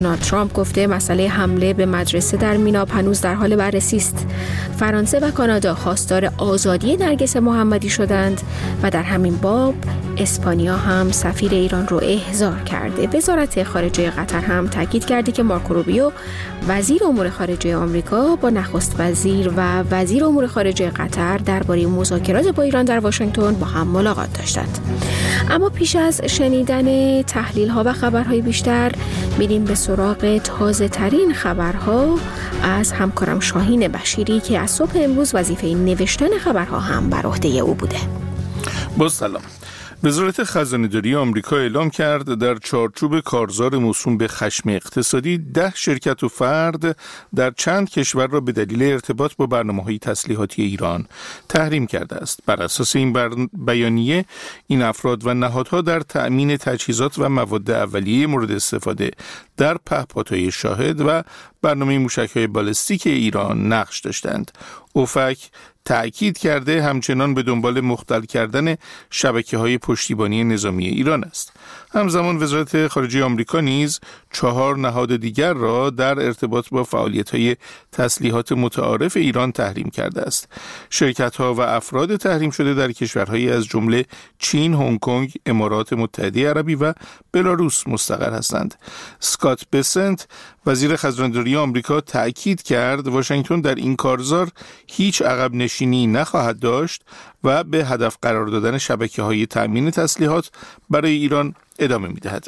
دونالد ترامپ گفته مسئله حمله به مدرسه در میناب هنوز در حال بررسی است. فرانسه و کانادا خواستار آزادی نرگس محمدی شدند و در همین باب اسپانیا هم سفیر ایران رو احضار کرده. وزارت خارجه قطر هم تاکید کرده که مارکو روبیو وزیر امور خارجه آمریکا با نخست وزیر و وزیر امور خارجه قطر درباره مذاکرات با ایران در واشنگتن با هم ملاقات داشتند. اما پیش از شنیدن تحلیل‌ها و خبرهای بیشتر میریم به سراغ تازه ترین خبرها از همکارم شاهین بشیری که از صبح امروز وظیفه نوشتن خبرها هم بر عهده او بوده. با سلام. وزارت خزانه‌داری آمریکا اعلام کرد در چارچوب کارزار موسوم به خشم اقتصادی 10 شرکت و فرد در چند کشور را به دلیل ارتباط با برنامه‌های تسلیحاتی ایران تحریم کرده است. بر اساس این بیانیه این افراد و نهادها در تأمین تجهیزات و مواد اولیه مورد استفاده در پهپادهای شاهد و برنامه موشک‌های بالستیک ایران نقش داشتند. اوفک تأکید کرده همچنان به دنبال مختل کردن شبکه‌های پشتیبانی نظامی ایران است. همزمان وزارت خارجه آمریکا نیز 4 نهاد دیگر را در ارتباط با فعالیت‌های تسلیحات متعارف ایران تحریم کرده است. شرکت‌ها و افراد تحریم شده در کشورهایی از جمله چین، هنگ کنگ، امارات متحده عربی و بلاروس مستقر هستند. اسکات بسنت وزیر خزانه‌داری آمریکا تأکید کرد واشنگتن در این کارزار هیچ عقب نشینی نخواهد داشت و به هدف قرار دادن شبکه‌های تأمین تسلیحات برای ایران ادامه می‌دهد.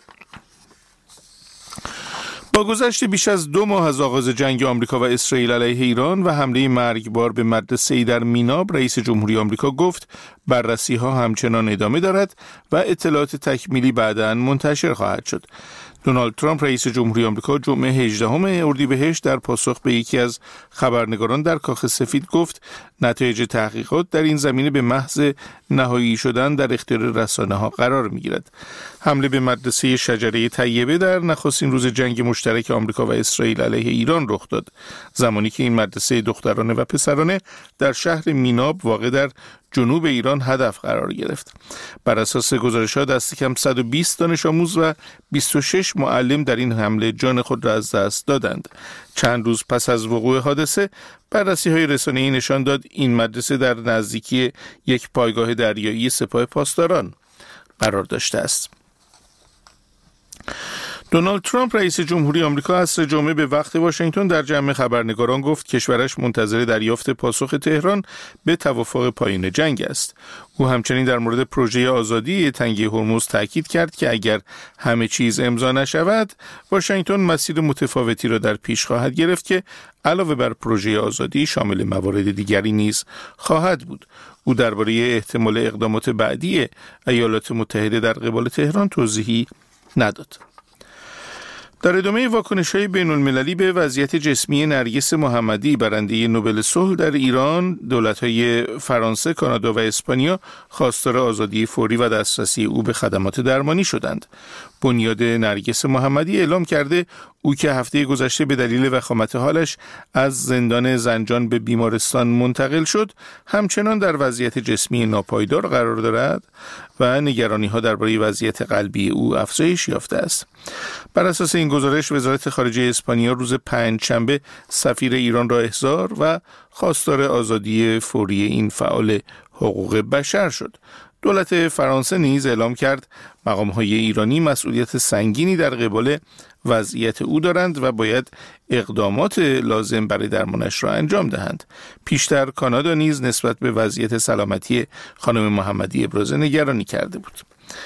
با گذشت بیش از 2 ماه از آغاز جنگ آمریکا و اسرائیل علیه ایران و حمله مرگبار به مدرسه‌ای در میناب، رئیس جمهوری آمریکا گفت بررسی‌ها همچنان ادامه دارد و اطلاعات تکمیلی بعداً منتشر خواهد شد. دونالد ترامپ رئیس جمهوری آمریکا جمعه 18 اردیبهشت در پاسخ به یکی از خبرنگاران در کاخ سفید گفت نتایج تحقیقات در این زمینه به محض نهایی شدن در اختیار رسانه‌ها قرار می‌گیرد. حمله به مدرسه شجره طیبه در نخستین روز جنگ مشترک آمریکا و اسرائیل علیه ایران رخ داد، زمانی که این مدرسه دخترانه و پسرانه در شهر میناب واقع در جنوب ایران هدف قرار گرفت. بر اساس گزارش‌ها دست کم 120 دانش آموز و 26 معلم در این حمله جان خود را از دست دادند. چند روز پس از وقوع حادثه بررسی‌های رسانه‌ای نشان داد این مدرسه در نزدیکی یک پایگاه دریایی سپاه پاسداران قرار داشته است. دونالد ترامپ رئیس جمهوری آمریکا عصر جمعه به وقت واشنگتن در جمع خبرنگاران گفت کشورش منتظر دریافت پاسخ تهران به توافق پایان جنگ است. او همچنین در مورد پروژه آزادی تنگه هرمز تاکید کرد که اگر همه چیز امضا نشود، واشنگتن مسیر متفاوتی را در پیش خواهد گرفت که علاوه بر پروژه آزادی شامل موارد دیگری نیز خواهد بود. او درباره احتمال اقدامات بعدی ایالات متحده در قبال تهران توضیحی نداد. در ادامه واکنش‌های بین‌المللی به وضعیت جسمی نرگس محمدی برنده نوبل صلح در ایران، دولت‌های فرانسه، کانادا و اسپانیا خواستار آزادی فوری و دسترسی او به خدمات درمانی شدند. بنیاد نرگس محمدی اعلام کرده او که هفته گذشته به دلیل وخامت حالش از زندان زنجان به بیمارستان منتقل شد، همچنان در وضعیت جسمی ناپایدار قرار دارد و نگرانی‌ها درباره وضعیت قلبی او افزایش یافته است. بر اساس این گزارش وزارت خارجه اسپانیا روز پنجشنبه سفیر ایران را احضار و خواستار آزادی فوری این فعال حقوق بشر شد. دولت فرانسه نیز اعلام کرد مقام‌های ایرانی مسئولیت سنگینی در قبال وضعیت او دارند و باید اقدامات لازم برای درمانش را انجام دهند. پیشتر کانادا نیز نسبت به وضعیت سلامتی خانم محمدی ابراز نگرانی کرده بود.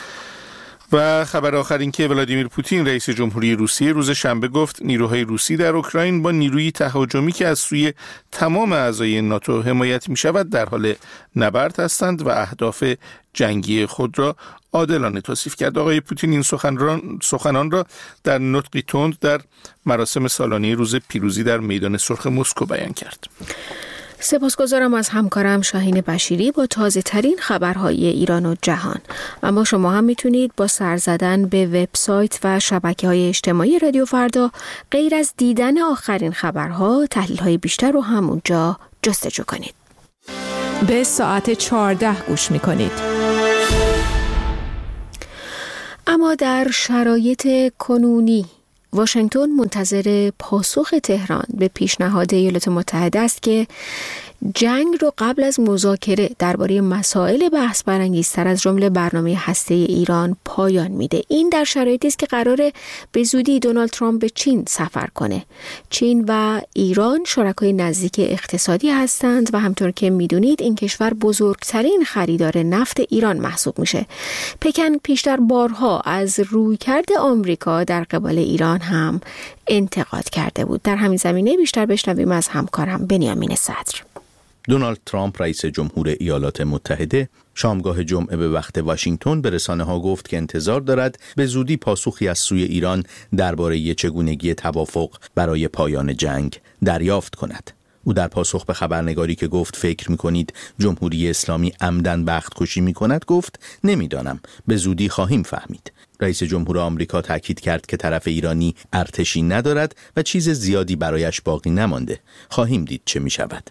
و خبر آخر این که ولادیمیر پوتین رئیس جمهوری روسیه روز شنبه گفت نیروهای روسی در اوکراین با نیروی تهاجمی که از سوی تمام اعضای ناتو حمایت می شود در حال نبرد هستند و اهداف جنگی خود را عادلانه توصیف کرد. آقای پوتین این سخنان را در نطقی تند در مراسم سالانه روز پیروزی در میدان سرخ مسکو بیان کرد. سپاسگزارم از همکارم شاهین بشیری با تازه ترین خبرهای ایران و جهان. اما شما هم میتونید با سر زدن به وبسایت و شبکه‌های اجتماعی رادیو فردا غیر از دیدن آخرین خبرها، تحلیل‌های بیشتر رو همونجا جستجو کنید. به ساعت 14 گوش میکنید. اما در شرایط کنونی واشنگتن منتظر پاسخ تهران به پیشنهاد ایالات متحده است که جنگ رو قبل از مذاکره درباره مسائل بحث برانگیزتر از جمله برنامه هسته‌ای ایران پایان میده. این در شرایطی است که قراره به زودی دونالد ترامپ به چین سفر کنه. چین و ایران شرکای نزدیک اقتصادی هستند و همطور که میدونید این کشور بزرگترین خریدار نفت ایران محسوب میشه. پکن پیشتر بارها از رویکرد آمریکا در قبال ایران هم انتقاد کرده بود. در همین زمینه بیشتر بشنویم از همکارم بنیامین صدر. دونالد ترامپ رئیس جمهور ایالات متحده شامگاه جمعه به وقت واشنگتن به رسانه‌ها گفت که انتظار دارد به زودی پاسخی از سوی ایران درباره چگونگی توافق برای پایان جنگ دریافت کند. او در پاسخ به خبرنگاری که گفت فکر می‌کنید جمهوری اسلامی عمدن وقت کشی می‌کند گفت نمی‌دانم، به زودی خواهیم فهمید. رئیس جمهور آمریکا تاکید کرد که طرف ایرانی ارتشی ندارد و چیز زیادی برایش باقی نمانده. خواهیم دید چه می‌شود.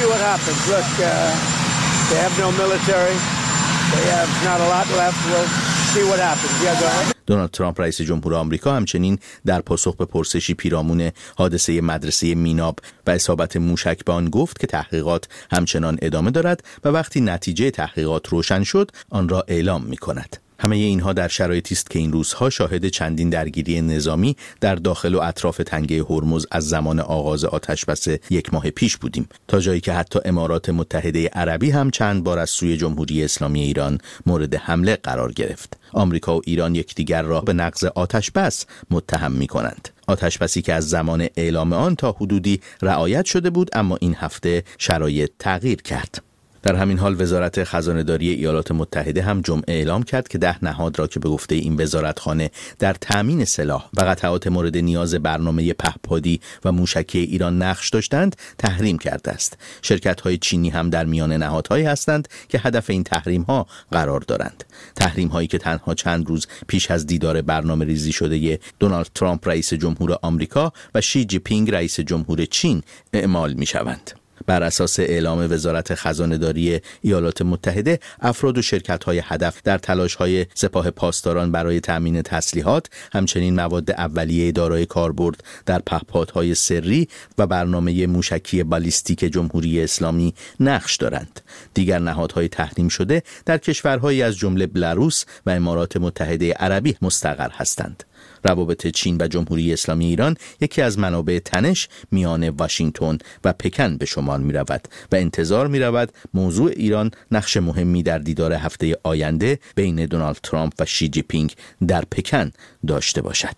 دونالد ترامپ رئیس جمهور آمریکا همچنین در پاسخ به پرسشی پیرامون حادثه مدرسه میناب و اصابت موشک به آن گفت که تحقیقات همچنان ادامه دارد و وقتی نتیجه تحقیقات روشن شد آن را اعلام می‌کند. همه اینها در شرایطی است که این روزها شاهد چندین درگیری نظامی در داخل و اطراف تنگه هرمز از زمان آغاز آتشبس 1 ماه پیش بودیم، تا جایی که حتی امارات متحده عربی هم چند بار از سوی جمهوری اسلامی ایران مورد حمله قرار گرفت. آمریکا و ایران یکدیگر را به نقض آتشبس متهم می‌کنند. آتشبسی که از زمان اعلام آن تا حدودی رعایت شده بود، اما این هفته شرایط تغییر کرد. در همین حال وزارت خزانه‌داری ایالات متحده هم جمعه اعلام کرد که 10 نهاد را که به گفته این وزارتخانه در تامین سلاح و قطعات مورد نیاز برنامه پهپادی و موشکی ایران نقش داشتند تحریم کرده است. شرکت‌های چینی هم در میان نهادهایی هستند که هدف این تحریم‌ها قرار دارند. تحریم‌هایی که تنها چند روز پیش از دیدار برنامه‌ریزی شده دونالد ترامپ رئیس جمهور آمریکا و شی جی پینگ رئیس جمهور چین اعمال می‌شوند. بر اساس اعلام وزارت خزانه‌داری ایالات متحده، افراد و شرکت‌های هدف در تلاش‌های سپاه پاسداران برای تأمین تسلیحات، همچنین مواد اولیه دارای کاربرد در پهپادهای سری و برنامه موشکی بالیستیک جمهوری اسلامی نقش دارند. دیگر نهادهای تحریم شده در کشورهایی از جمله بلاروس و امارات متحده عربی مستقر هستند. روابط چین و جمهوری اسلامی ایران یکی از منابع تنش میان واشنگتن و پکن به شمار می رود و انتظار می رود موضوع ایران نقش مهمی در دیدار هفته آینده بین دونالد ترامپ و شی جی پینگ در پکن داشته باشد.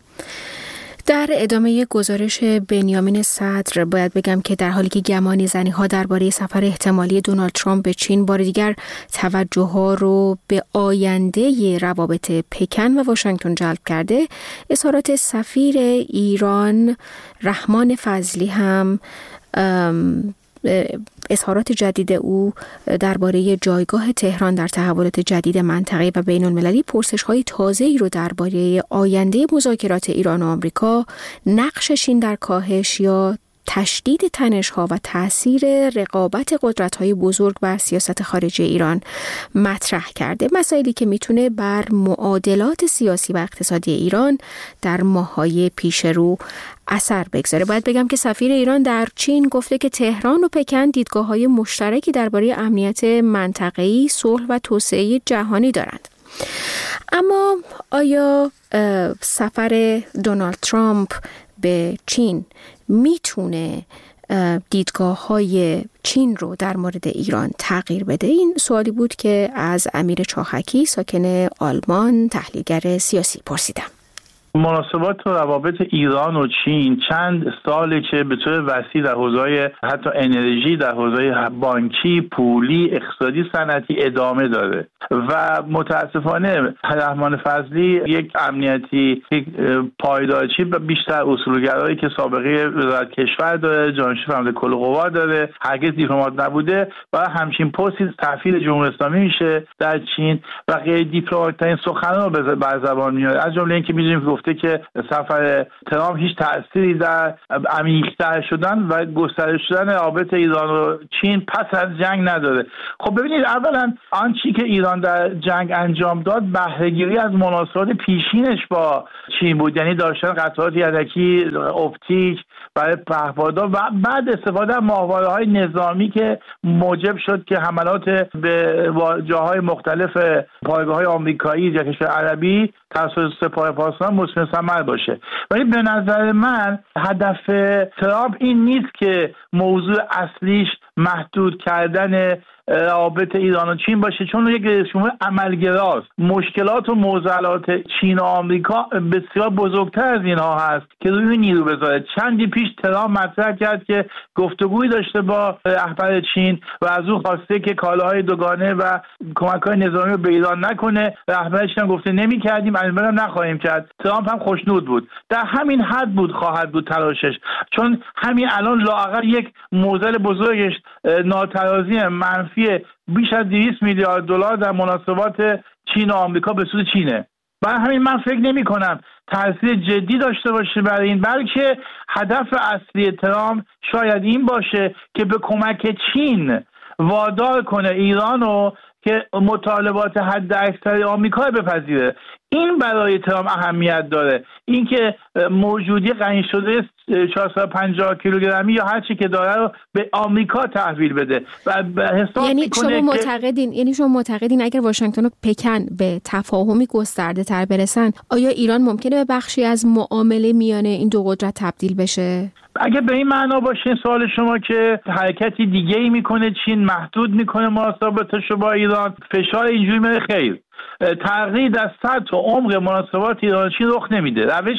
در ادامه گزارش بنیامین صدر باید بگم که در حالی که گمان زنی‌ها درباره سفر احتمالی دونالد ترامپ به چین بار دیگر توجه‌ها رو به آینده روابط پکن و واشنگتن جلب کرده، اظهارات سفیر ایران رحمان فضلی هم اظهارات جدید او درباره جایگاه تهران در تحولات جدید منطقه‌ای و بین‌المللی پرسش‌های تازه‌ای رو درباره آینده مذاکرات ایران و آمریکا، نقش چین در کاهش یا تشدید تنش‌ها و تأثیر رقابت قدرت‌های بزرگ بر سیاست خارجی ایران مطرح کرده، مسائلی که میتونه بر معادلات سیاسی و اقتصادی ایران در ماه‌های پیش رو اثر بگذاره. باید بگم که سفیر ایران در چین گفته که تهران و پکن دیدگاه‌های مشترکی درباره امنیت منطقه‌ای، صلح و توسعه جهانی دارند. اما آیا سفر دونالد ترامپ به چین میتونه دیدگاه‌های چین رو در مورد ایران تغییر بده؟ این سوالی بود که از امیر چاخکی ساکن آلمان تحلیلگر سیاسی پرسیدم. مناسبات و روابط ایران و چین چند ساله که به طور وسیع در حوزه‌های حتی انرژی، در حوزه‌های بانکی، پولی، اقتصادی، صنعتی ادامه داره و متاسفانه رحمان فضلی یک امنیتی پایدارچی و بیشتر اصولگرایی که سابقه وزارت کشور داره، جانشین فرمانده کل قوا داره، هرگز دیپلمات نبوده و همچین پستی سفیر جمهوری اسلامی میشه در چین و غیر دیپلمات‌ترین سخنان رو بر زبان میاره. از جمله اینکه می‌دونیم گفته که سفر ترامپ هیچ تأثیری در عمیق‌تر شدن و گسترش شدن روابط ایران و چین پس از جنگ نداره. خب ببینید، اولا آن چی که ایران در جنگ انجام داد بهره‌گیری از مناسبات پیشینش با چین بود، یعنی داشتن قطعات یدکی اپتیک برای پهپادها و بعد استفاده از ماهواره‌های نظامی که موجب شد که حملات به جاهای مختلف پایگاه‌های آمریکایی یا کشور عربی توسط سپاه پاسداران مثمر ثمر باشه. ولی به نظر من هدف ترامپ این نیست که موضوع اصلیش محدود کردن روابط ایران و چین باشه، چون یک رئیس جمهور عملگراست. مشکلات و معضلات چین و آمریکا بسیار بزرگتر از اینها هست که روی نیرو بذاره. چندی پیش ترامپ مطرح کرد که گفتگویی داشته با رهبر چین و از او خواسته که کالاهای دوگانه و کمک‌های نظامی رو به ایران نکنه. رهبر چین گفته نمی‌کردیم، البته نخواهیم کرد. ترامپ هم خوشنود بود. در همین حد بود خواهد بود تلاشش، چون همین الان لااقل یک معضل بزرگش ناترازی منفی بیش از 200 میلیارد دلار در مناسبات چین و آمریکا به سود چینه. برای همین من فکر نمی کنم تاثیر جدی داشته باشه برای این، بلکه هدف اصلی ترامپ شاید این باشه که به کمک چین وادار کنه ایرانو که مطالبات حد اکثر آمریکا بپذیره. این برای ترامپ اهمیت داره، اینکه موجودی غنی شده 450 کیلوگرمی یا هر چی که داره رو به آمریکا تحویل بده و حساب یعنی شما معتقدین اگر واشنگتن و پکن به تفاهمی گسترده تر برسن، آیا ایران ممکنه به بخشی از معامله میانه این دو قدرت تبدیل بشه؟ اگه به این معنا باشه سوال شما که حرکتی دیگه‌ای میکنه چین، محدود میکنه مناسباتش با ایران، فشار اینجوری میره، خیر. تغییر در سطح و عمق مناسبات ایران چین رخ نمیده. روش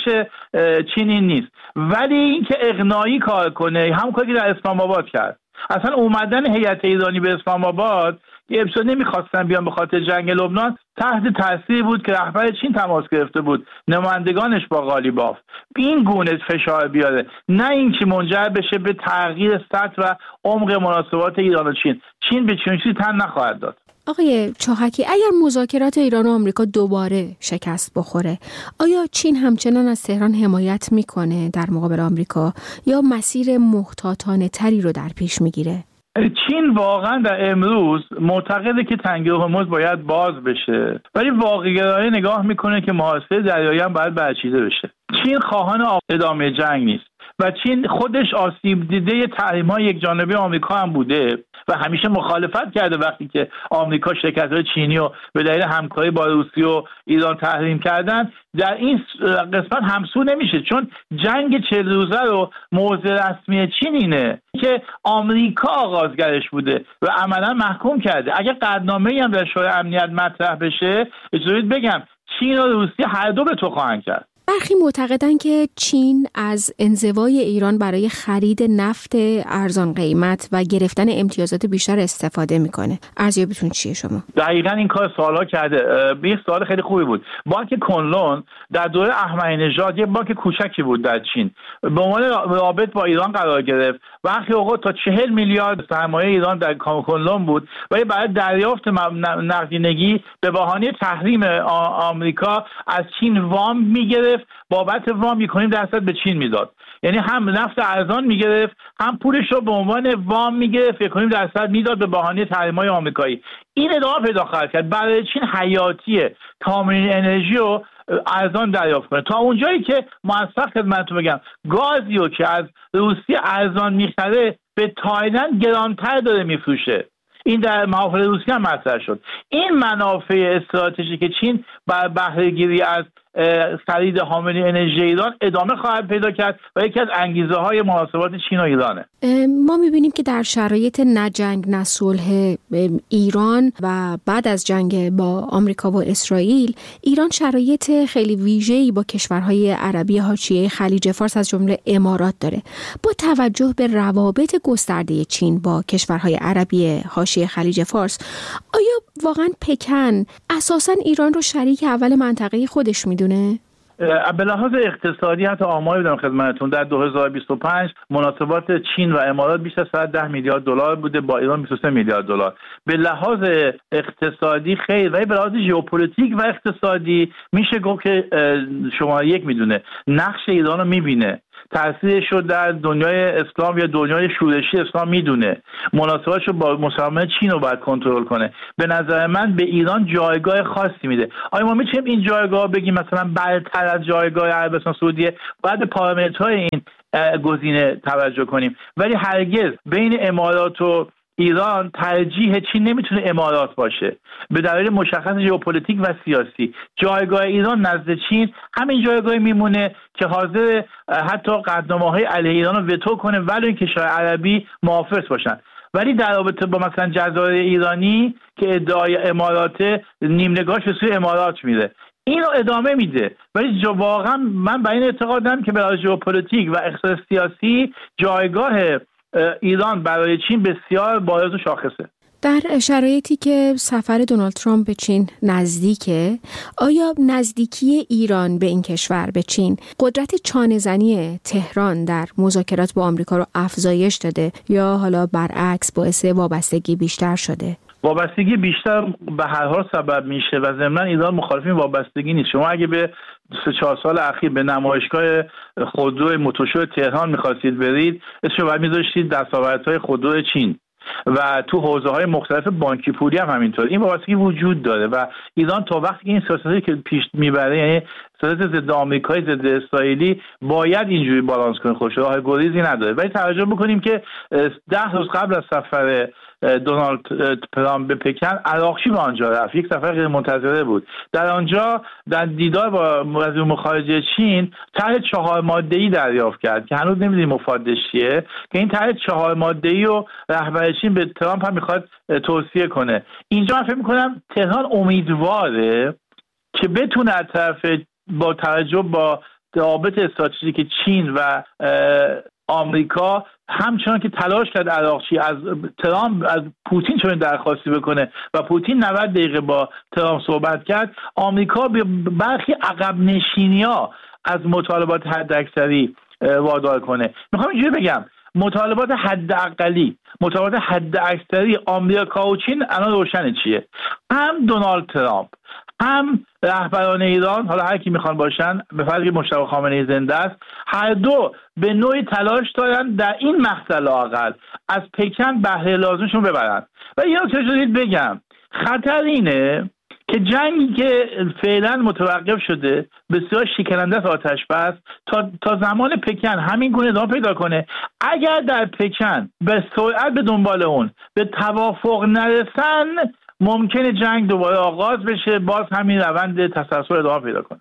چین این نیست، ولی اینکه اقناعی کار کنه، هم کاری که در اسلام آباد کرد. اصلا اومدن هیئت ایرانی به اسلام آباد که ابتدا نمیخواستن بیان به خاطر جنگ لبنان، تحت تاثیر بود که رهبر چین تماس گرفته بود، نمایندگانش با قالیباف این گونه فشار بیاره، نه اینکه منجر بشه به تغییر سطح و عمق مناسبات ایران و چین. چین به چنین چیزی تن نخواهد داد. آقای چاهکی، اگر مذاکرات ایران و آمریکا دوباره شکست بخوره، آیا چین همچنان از تهران حمایت میکنه در مقابل آمریکا یا مسیر محتاطانه تری رو در پیش میگیره؟ چین واقعا در امروز معتقده که تنگه هرمز باید باز بشه، ولی واقع‌گرایانه نگاه میکنه که محاصره دریایی هم باید برچیده بشه. چین خواهان ادامه جنگ نیست و چین خودش آسیب دیده تحریم‌های یکجانبه آمریکا هم بوده و همیشه مخالفت کرده وقتی که آمریکا شرکت‌های چینی رو به دلیل همکاری با روسیه و ایران تحریم کردن. در این قسمت همسو نمیشه، چون جنگ 40 روزه رو موضع رسمی چین اینه که آمریکا آغازگرش بوده و عملا محکوم کرده. اگه قطعنامه‌ای هم در شورای امنیت مطرح بشه، اجازه بگم چین و روسیه هر دو به تو خواهند کرد. برخی معتقدند که چین از انزوای ایران برای خرید نفت ارزان قیمت و گرفتن امتیازات بیشتر استفاده میکنه. ارزیابیتون چیه شما؟ دقیقاً این کار سوالا کرده. یه سوال خیلی خوبی بود. بانک کنلون در دوره احمدی نژاد یه بانک کوچکی بود در چین، به عنوان رابط با ایران قرار گرفت. برخی اوقات تا 40 میلیارد سرمایه ایران در کنلون بود، ولی برای دریافت نقدینگی به بهانه تحریم آمریکا از چین وام میگرفت. بابت وام 1.5% به چین میداد، یعنی هم نفت ارزان میگرفت، هم پولش رو به عنوان وام میگرفت، 1.5% میداد به بهانه تحریم‌های آمریکایی. این ادامه پیدا خواهد کرد. برای چین حیاتیه تامین انرژی رو ارزان دریافت کنه. تا اونجایی که موثق خدمتتون بگم، گازی رو که از روسیه ارزان میخره به تایلند گرانتر داره میفروشه. این در محافل روسیه هم مطرح شد. این منافع استراتژیک چین بر بهره‌گیری از خرید حامل انرژی ایران ادامه خواهد پیدا کرد و یکی از انگیزه های مناسبات چین و ایرانه. ما میبینیم که در شرایط نه جنگ نه صلح ایران و بعد از جنگ با آمریکا و اسرائیل، ایران شرایط خیلی ویژه‌ای با کشورهای عربی حاشیه خلیج فارس از جمله امارات داره. با توجه به روابط گسترده چین با کشورهای عربی حاشیه خلیج فارس، آیا واقعا پکن اساساً ایران رو شریک اول منطقه خودش میدونه؟ به لحاظ اقتصادی حتی آماری بدم خدمتتون، در 2025 مناسبات چین و امارات بیش از 110 میلیارد دلار بوده، با ایران 23 میلیارد دلار. به لحاظ اقتصادی خیلی، ولی به لحاظ ژئوپلیتیک و اقتصادی میشه گفت که شماره یک میدونه، نقش ایران رو میبینه، تاثیرش رو در دنیای اسلام یا دنیای شورشی اسلام میدونه، مناسباتش رو با مسلمانان چین رو باید کنترل کنه. به نظر من به ایران جایگاه خاصی میده. آیا ما میتونیم این جایگاه بگیم مثلا بالاتر از جایگاه عربستان سعودیه؟ باید به پارامترهای این گزینه توجه کنیم، ولی هرگز بین امارات و ایران ترجیح چین نمیتونه امارات باشه به دلیل مشخص ژئوپلیتیک و سیاسی. جایگاه ایران نزد چین همین جایگاهی میمونه که حاضر حتی قدنامه‌های علیه ایران رو وتو کنه ولی این کشور عربی محافظ باشن. ولی در رابطه با مثلا جزایر ایرانی که ادعای امارات، نیم نگاهش به سوی امارات میره، اینو ادامه میده. ولی واقعا من به این اعتقادم که برای ژئوپلیتیک و اقتصاد سیاسی جایگاه ایران برای چین بسیار بارز و شاخصه. در شرایطی که سفر دونالد ترامپ به چین نزدیکه، آیا نزدیکی ایران به این کشور، به چین، قدرت چانه‌زنی تهران در مذاکرات با آمریکا رو افزایش داده یا حالا برعکس باعث وابستگی بیشتر شده؟ وابستگی بیشتر به هر حال سبب میشه و ضمن ایران مخالف این وابستگی نیست. شما اگه به 3-4 سال اخیر به نمایشگاه خودرو موتورشو تهران می‌خواستید برید، اسمش رو می‌ذاشتید دستاوردهای خودرو چین و تو حوزه‌های مختلف بانکی پولی هم همینطور. این وابستگی وجود داره و ایران تا وقتی این سیاستی که پیش میبره، یعنی سیاست ضد آمریکایی، ضد اسرائیلی، باید اینجوری بالانس کنه، خودش راه گریزی نداره. ولی توجه بکنیم که 10 روز قبل از سفر دونالد ترامپ به پکن، عراقچی به آنجا رفت. یک سفر غیر منتظره بود. در آنجا در دیدار با وزیر امور خارجه چین طرح 4 ماده‌ای دریافت کرد که هنوز نمی‌دونیم مفادش چیه، که این طرح 4 ماده‌ای رو رهبر چین به ترامپ هم می‌خواد توصیه کنه. اینجا من فکر می‌کنم تهران امیدواره که بتونه از طرف با توجه با روابط استراتژیک چین و آمریکا، همچنان که تلاش کرد عراقچی از ترامپ، از پوتین چون درخواستی بکنه و پوتین 90 دقیقه با ترامپ صحبت کرد، آمریکا به برخی عقب نشینی‌ها از مطالبات حداکثری وادار کنه. میخوام اینجوری بگم، مطالبات حداقلی، مطالبات حداکثری آمریکا و چین الان روشن چیه. هم دونالد ترامپ، هم رهبران ایران، حالا هر کی میخوان باشن، به فرض مجتبی خامنه‌ای زنده است، هر دو به نوعی تلاش دارن در این مقطع لااقل از پکن بهره لازمشون ببرن. و اینو چجوری بگم، خطر اینه که جنگی که فعلا متوقف شده بسیار شکننده است، آتش بس تا زمان پکن همین گونه ادامه پیدا کنه. اگر در پکن به سرعت به دنبال اون به توافق نرسن، ممکنه جنگ دوباره آغاز بشه، باز همین روند تسلسل ادامه پیدا کنه.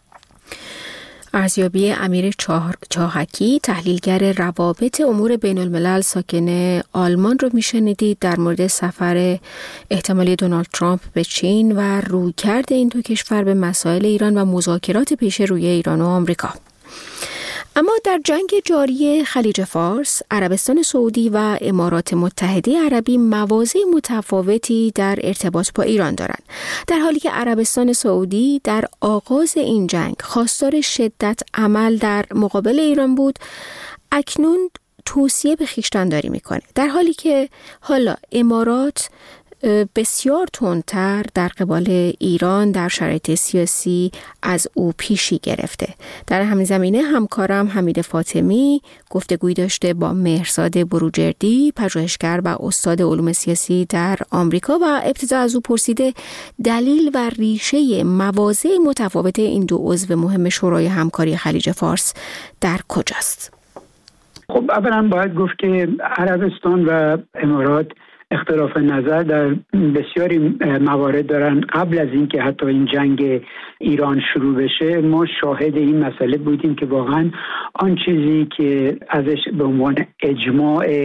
ارزیابی امیر چاهکی، تحلیلگر روابط امور بین الملل ساکن آلمان رو میشنیدید در مورد سفر احتمالی دونالد ترامپ به چین و رویکرد این دو کشور به مسائل ایران و مذاکرات پیش روی ایران و آمریکا. اما در جنگ جاری خلیج فارس، عربستان سعودی و امارات متحده عربی مواضع متفاوتی در ارتباط با ایران دارند. در حالی که عربستان سعودی در آغاز این جنگ خواستار شدت عمل در مقابل ایران بود، اکنون توصیه به خویشتن‌داری میکنه، در حالی که حالا امارات بسیار تندتر در قبال ایران در شرایط سیاسی از او پیشی گرفته. در همین زمینه همکارم حمید فاطمی گفتگویی داشته با مهرزاد بروجردی، پژوهشگر و استاد علوم سیاسی در آمریکا، و ابتدا از او پرسیده دلیل و ریشه مواضع متفاوت این دو عضو مهم شورای همکاری خلیج فارس در کجاست؟ خب اولا باید گفت که عربستان و امارات اختلاف نظر در بسیاری موارد دارن. قبل از اینکه حتی این جنگ ایران شروع بشه، ما شاهد این مسئله بودیم که واقعا آن چیزی که ازش به عنوان اجماع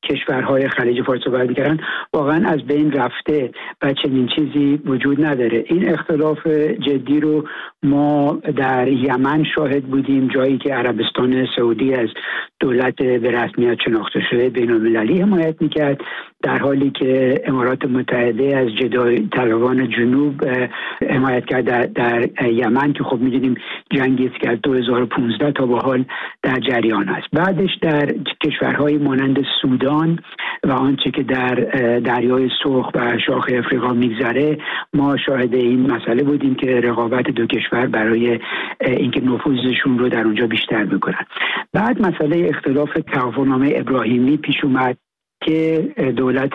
کشورهای خلیج فارس صحبت می‌کردن واقعا از بین رفته و چنین چیزی وجود نداره. این اختلاف جدی رو ما در یمن شاهد بودیم، جایی که عربستان سعودی از دولت به رسمیت شناخته شده بین‌المللی حمایت می‌کرد، در حالی که امارات متحده از جدای طلبان جنوب حمایت کرد در یمن که خب می‌دونیم جنگی است که از 2015 تا به حال در جریان است. بعدش در کشورهای مانند سودان و آنچه که در دریای سرخ و شاخ افریقا میگذره ما شاهد این مسئله بودیم که رقابت دو کشور برای اینکه نفوذشون رو در اونجا بیشتر بکنن. بعد مسئله اختلاف توافقنامه ابراهیمی پیش اومد که دولت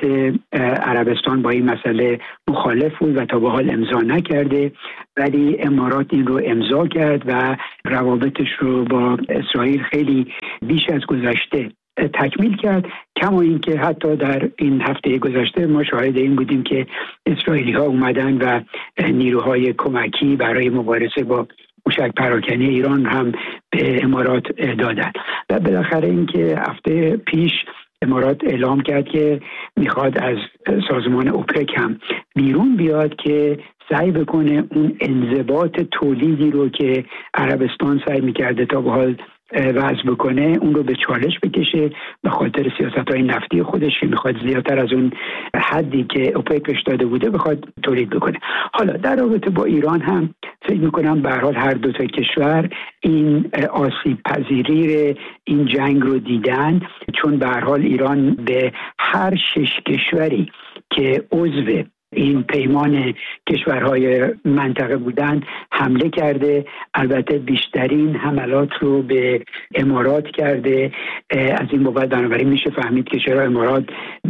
عربستان با این مسئله مخالف بود و تا به حال امضا نکرده، ولی امارات این رو امضا کرد و روابطش رو با اسرائیل خیلی بیش از گذشته تکمیل کرد. کما اینکه حتی در این هفته گذشته ما شاهد این بودیم که اسرائیلی ها اومدن و نیروهای کمکی برای مبارزه با موشک پراکنی ایران هم به امارات دادن. و بالاخره اینکه هفته پیش امارات اعلام کرد که میخواد از سازمان اوپک هم بیرون بیاد که سعی بکنه اون انضباط تولیدی رو که عربستان سعی میکرده تا به حال وضع بکنه اون رو به چالش بکشه به خاطر سیاست‌های نفتی خودش که میخواد زیادتر از اون حدی که اوپک بهش داده بوده بخواد تولید بکنه. حالا در رابطه با ایران هم فکر میکنم به هر حال هر دو تا کشور این آسیب پذیری این جنگ رو دیدن، چون به هر حال ایران به هر 6 کشوری که عضو این پیمان کشورهای منطقه بودن حمله کرده. البته بیشترین حملات رو به امارات کرده. از این بابت بنابراین میشه فهمید که چرا امارات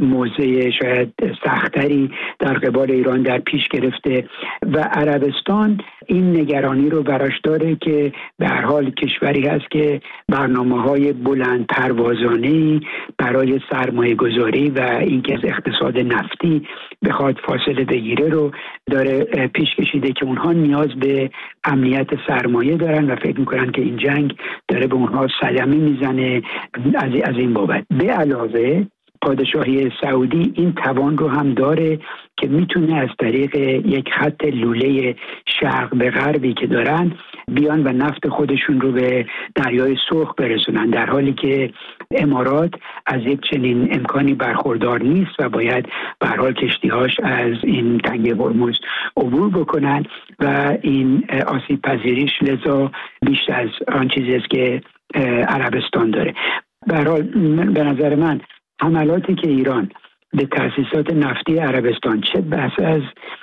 موضع شاید سختری در قبال ایران در پیش گرفته و عربستان این نگرانی رو براش داره که به هر حال کشوری هست که برنامه‌های بلند پروازانه‌ای برای سرمایه گذاری و اینکه از اقتصاد نفتی بخواد فاصله بگیره رو داره پیش کشیده که اونها نیاز به امنیت سرمایه دارن و فکر میکنن که این جنگ داره به اونها صدمه میزنه. از این بابت به علاوه پادشاهی سعودی این توان رو هم داره که میتونه از طریق یک خط لوله شرق به غربی که دارن بیان و نفت خودشون رو به دریای سرخ برسونن، در حالی که امارات از یک چنین امکانی برخوردار نیست و باید به هر حال کشتی‌هاش از این تنگه هرمز عبور بکنن و این آسیب پذیریش لذا بیشتر از آن چیزی است که عربستان داره. به هر حال به نظر من حملاتی که ایران به تأسیسات نفتی عربستان چه بحث از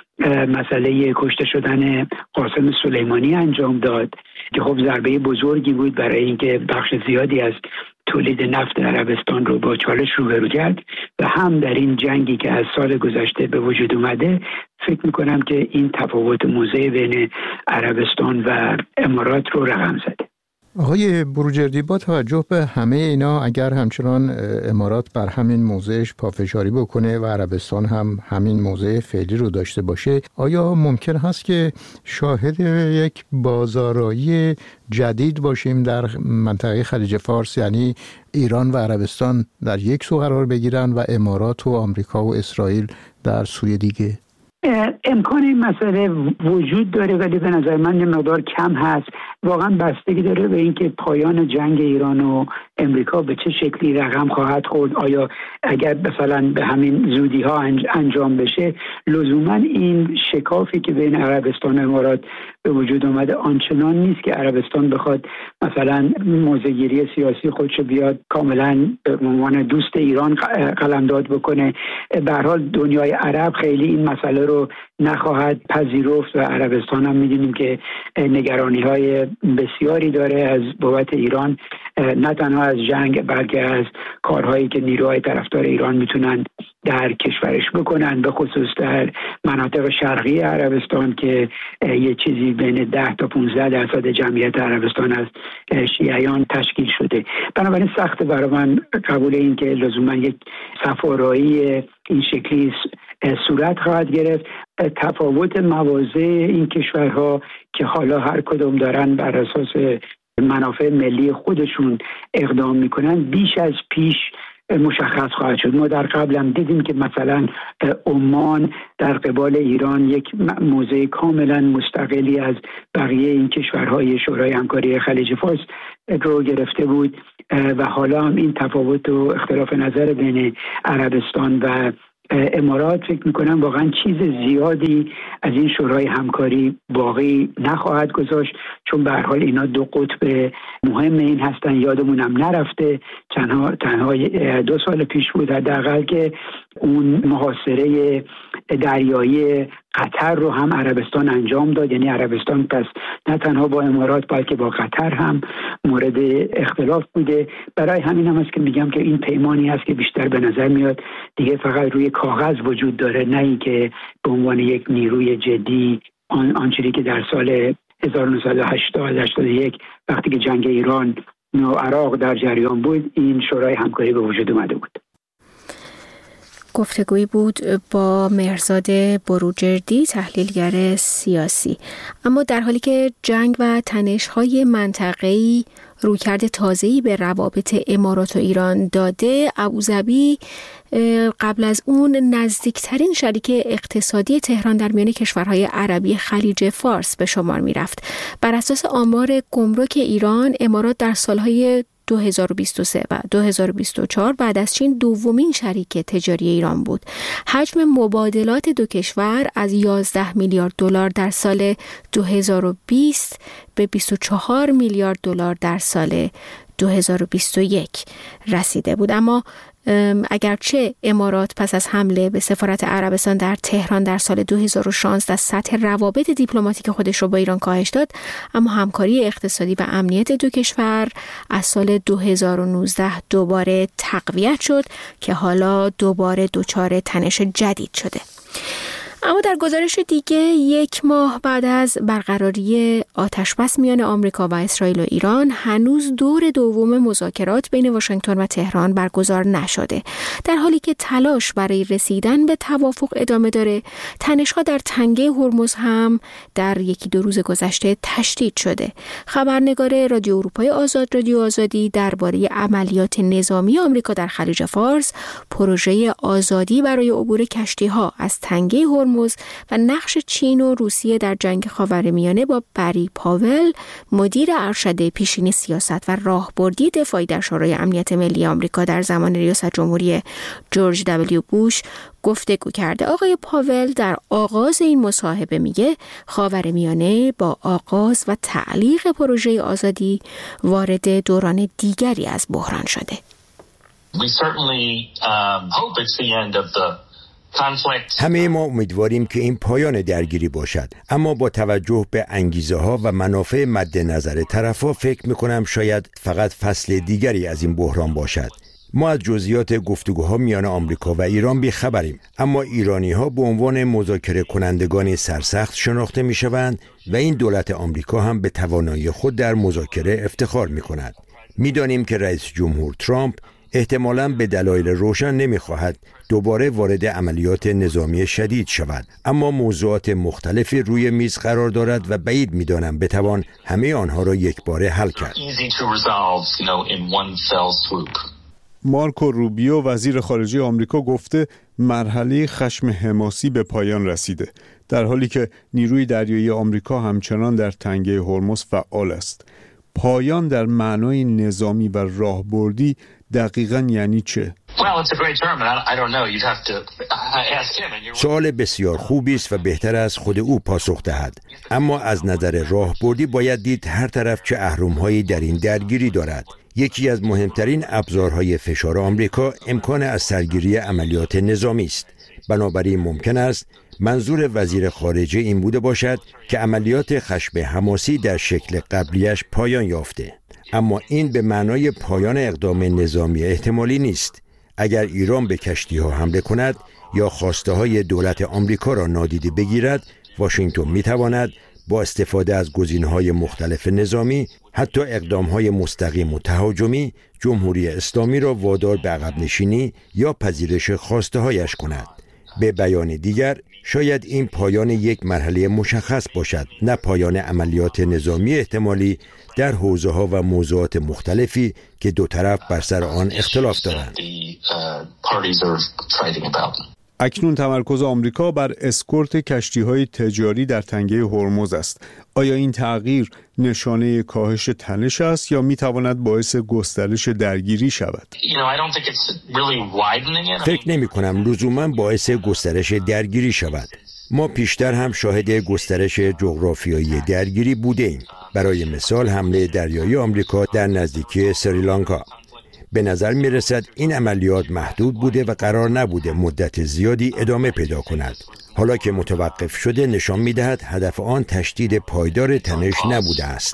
مسئله کشته شدن قاسم سلیمانی انجام داد که خب ضربه بزرگی بود برای اینکه بخش زیادی از تولید نفت عربستان رو با چالش روبرو کرد و هم در این جنگی که از سال گذشته به وجود اومده فکر میکنم که این تفاوت موضع بین عربستان و امارات رو رقم زده. آقای بروجردی با توجه به همه اینا اگر همچنان امارات بر همین موضعش پافشاری بکنه و عربستان هم همین موضع فعلی رو داشته باشه، آیا ممکن هست که شاهد یک بازآرایی جدید باشیم در منطقه خلیج فارس، یعنی ایران و عربستان در یک سو قرار بگیرن و امارات و آمریکا و اسرائیل در سوی دیگه؟ امکان این مسئله وجود داره ولی به نظر من یه مقدار کم هست. واقعا بستگی داره به اینکه پایان جنگ ایران و امریکا به چه شکلی رقم خواهد خورد. آیا اگر مثلا به همین زودی ها انجام بشه لزوما این شکافی که بین عربستان و امارات به وجود اومده آنچنان نیست که عربستان بخواد مثلا موضع‌گیری سیاسی خودشو بیاد کاملا به عنوان دوست ایران قلمداد بکنه. به هر حال دنیای عرب خیلی این مسئله رو نخواهد پذیرفت و عربستان هم می‌دونیم که نگرانی‌های بسیاری داره از بابت ایران، نه تنها از جنگ بلکه از کارهایی که نیروهای طرفدار ایران میتونن در کشورش بکنن، به خصوص در مناطق شرقی عربستان که یه چیزی بین 10 تا 15% جمعیت عربستان از شیعیان تشکیل شده. بنابراین سخت برای من قبول این که لزوما یک صف‌آرایی این شکلی صورت خواهد گرفت. تفاوت مواضع این کشورها که حالا هر کدوم دارن بر اساس منافع ملی خودشون اقدام میکنن بیش از پیش مشخص خواهد شد. ما در قبل هم دیدیم که مثلا عمان در قبال ایران یک موضع کاملا مستقلی از بقیه این کشورهای شورای همکاری خلیج فارس رو گرفته بود و حالا هم این تفاوت و اختلاف نظر بین عربستان و امارات فکر میکنم واقعا چیز زیادی از این شورای همکاری باقی نخواهد گذاشت، چون به هر حال اینا دو قطب مهم این هستن. یادمون هم نرفته تنها 2 سال پیش بود حداقل که اون محاصره دریایی قطر رو هم عربستان انجام داد. یعنی عربستان پس نه تنها با امارات بلکه با قطر هم مورد اختلاف بوده. برای همین هم است که میگم که این پیمانی هست که بیشتر به نظر میاد دیگه فقط روی کاغذ وجود داره، نه اینکه به عنوان یک نیروی جدی آنچه که در سال 1981 وقتی که جنگ ایران و عراق در جریان بود این شورای همکاری به وجود اومده بود. گفتگویی بود با مهرزاد بروجردی، تحلیلگر سیاسی. اما در حالی که جنگ و تنش‌های منطقه‌ای رویکرد تازه‌ای به روابط امارات و ایران داده، ابوظبی قبل از اون نزدیکترین شریک اقتصادی تهران در میان کشورهای عربی خلیج فارس به شمار می‌رفت. بر اساس آمار گمرک ایران، امارات در سالهای 2023 و 2024 بعد از چین دومین شریک تجاری ایران بود. حجم مبادلات دو کشور از 11 میلیارد دلار در سال 2020 به 24 میلیارد دلار در سال 2021 رسیده بود. اما اگرچه امارات پس از حمله به سفارت عربستان در تهران در سال 2016 سطح روابط دیپلماتیک خودش رو با ایران کاهش داد، اما همکاری اقتصادی و امنیت دو کشور از سال 2019 دوباره تقویت شد که حالا دوباره دچار تنش جدید شده. اما در گزارش دیگه 1 ماه بعد از برقراری آتشبس میان آمریکا و اسرائیل و ایران، هنوز دور دوم مذاکرات بین واشنگتن و تهران برگزار نشده. در حالی که تلاش برای رسیدن به توافق ادامه داره، تنش‌ها در تنگه هرمز هم در 1-2 روز گذشته تشدید شده. خبرنگار رادیو اروپای آزاد، رادیو آزادی، درباره عملیات نظامی آمریکا در خلیج فارس، پروژه آزادی برای عبور کشتی‌ها از تنگه هرمز و نقش چین و روسیه در جنگ خاورمیانه با بری پاول، مدیر ارشد پیشین سیاست و راهبردی دفاعی در شورای امنیت ملی آمریکا در زمان ریاست جمهوری جورج دبلیو بوش گفتگو کرده. آقای پاول در آغاز این مصاحبه میگه خاورمیانه با آغاز و تعلیق پروژه آزادی وارد دوران دیگری از بحران شده. We certainly hope it's the end of the همه ما امیدواریم که این پایان درگیری باشد، اما با توجه به انگیزه ها و منافع مد نظر طرفا فکر میکنم شاید فقط فصل دیگری از این بحران باشد. ما از جزئیات گفتگوها میان آمریکا و ایران بی‌خبریم، اما ایرانی ها به عنوان مذاکره کنندگان سرسخت شناخته میشوند و این دولت آمریکا هم به توانایی خود در مذاکره افتخار میکند. میدانیم که رئیس جمهور ترامپ احتمالاً به دلایل روشن نمیخواهد دوباره وارد عملیات نظامی شدید شود، اما موضوعات مختلفی روی میز قرار دارد و بعید میدانم بتوان همه آنها را یکباره حل کرد. مارکو روبیو وزیر خارجه آمریکا گفته مرحله خشم حماسی به پایان رسیده، در حالی که نیروی دریایی آمریکا همچنان در تنگه هرمز فعال است. پایان در معنای نظامی و راهبردی دقیقاً یعنی چه؟ سوال بسیار خوبی است و بهتر از خود او پاسخ دهد. اما از نظر راهبردی باید دید هر طرف چه اهرم‌هایی در این درگیری دارد. یکی از مهمترین ابزارهای فشار آمریکا امکان از سرگیری عملیات نظامی است. بنابراین ممکن است منظور وزیر خارجه این بوده باشد که عملیات خشم حماسی در شکل قبلیش پایان یافته. اما این به معنای پایان اقدام نظامی احتمالی نیست. اگر ایران به کشتی‌ها حمله کند یا خواسته‌های دولت آمریکا را نادیده بگیرد، واشنگتن می‌تواند با استفاده از گزینه‌های مختلف نظامی، حتی اقدام‌های مستقیم و تهاجمی، جمهوری اسلامی را وادار به عقب نشینی یا پذیرش خواسته‌هایش کند. به بیان دیگر، شاید این پایان یک مرحله مشخص باشد، نه پایان عملیات نظامی احتمالی در حوزه‌ها و موضوعات مختلفی که دو طرف بر سر آن اختلاف دارند. اکنون تمرکز آمریکا بر اسکورت کشتی‌های تجاری در تنگه هرمز است. آیا این تغییر نشانه کاهش تنش است یا می‌تواند باعث گسترش درگیری شود؟ فکر نمی‌کنم لزوماً باعث گسترش درگیری شود. ما پیشتر هم شاهد گسترش جغرافیایی درگیری بودیم. برای مثال حمله دریایی آمریکا در نزدیکی سریلانکا. به نظر می رسد این عملیات محدود بوده و قرار نبوده مدت زیادی ادامه پیدا کند. حالا که متوقف شده نشان می دهد هدف آن تشدید پایدار تنش نبوده است.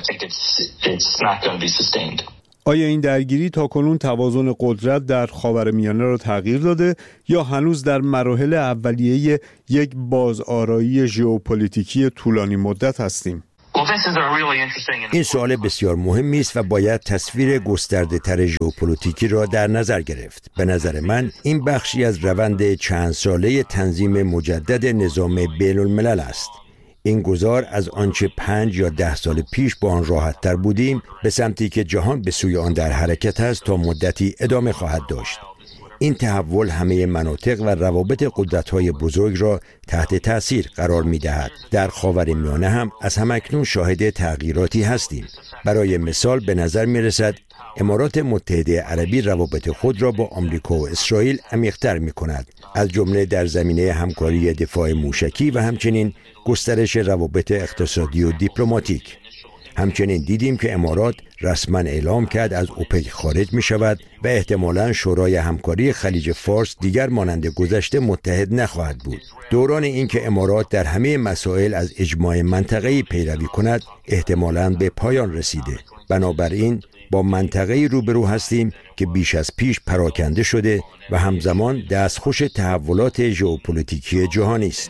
آیا این درگیری تاکنون توازن قدرت در خاورمیانه را تغییر داده یا هنوز در مراحل اولیه یک بازآرایی ژئوپلیتیکی طولانی مدت هستیم؟ این سوال بسیار مهمی است و باید تصویر گسترده تر ژئوپلیتیکی را در نظر گرفت. به نظر من این بخشی از روند چند ساله تنظیم مجدد نظام بین الملل است. این گذار از آنچه 5 یا 10 سال پیش با آن راحت تر بودیم به سمتی که جهان به سوی آن در حرکت است تا مدتی ادامه خواهد داشت. این تحول همه مناطق و روابط قدرت‌های بزرگ را تحت تأثیر قرار می‌دهد. در خاورمیانه هم از همکنون شاهد تغییراتی هستیم. برای مثال به نظر می‌رسد امارات متحده عربی روابط خود را با آمریکا و اسرائیل عمیق‌تر می‌کند، از جمله در زمینه همکاری دفاع موشکی و همچنین گسترش روابط اقتصادی و دیپلماتیک. همچنین دیدیم که امارات رسما اعلام کرد از اوپک خارج می شود و احتمالاً شورای همکاری خلیج فارس دیگر مانند گذشته متحد نخواهد بود. دوران این که امارات در همه مسائل از اجماع منطقه‌ای پیروی کند احتمالاً به پایان رسیده. بنابراین با منطقه‌ای روبرو هستیم که بیش از پیش پراکنده شده و همزمان دستخوش تحولات ژئوپلیتیکی جهانی است.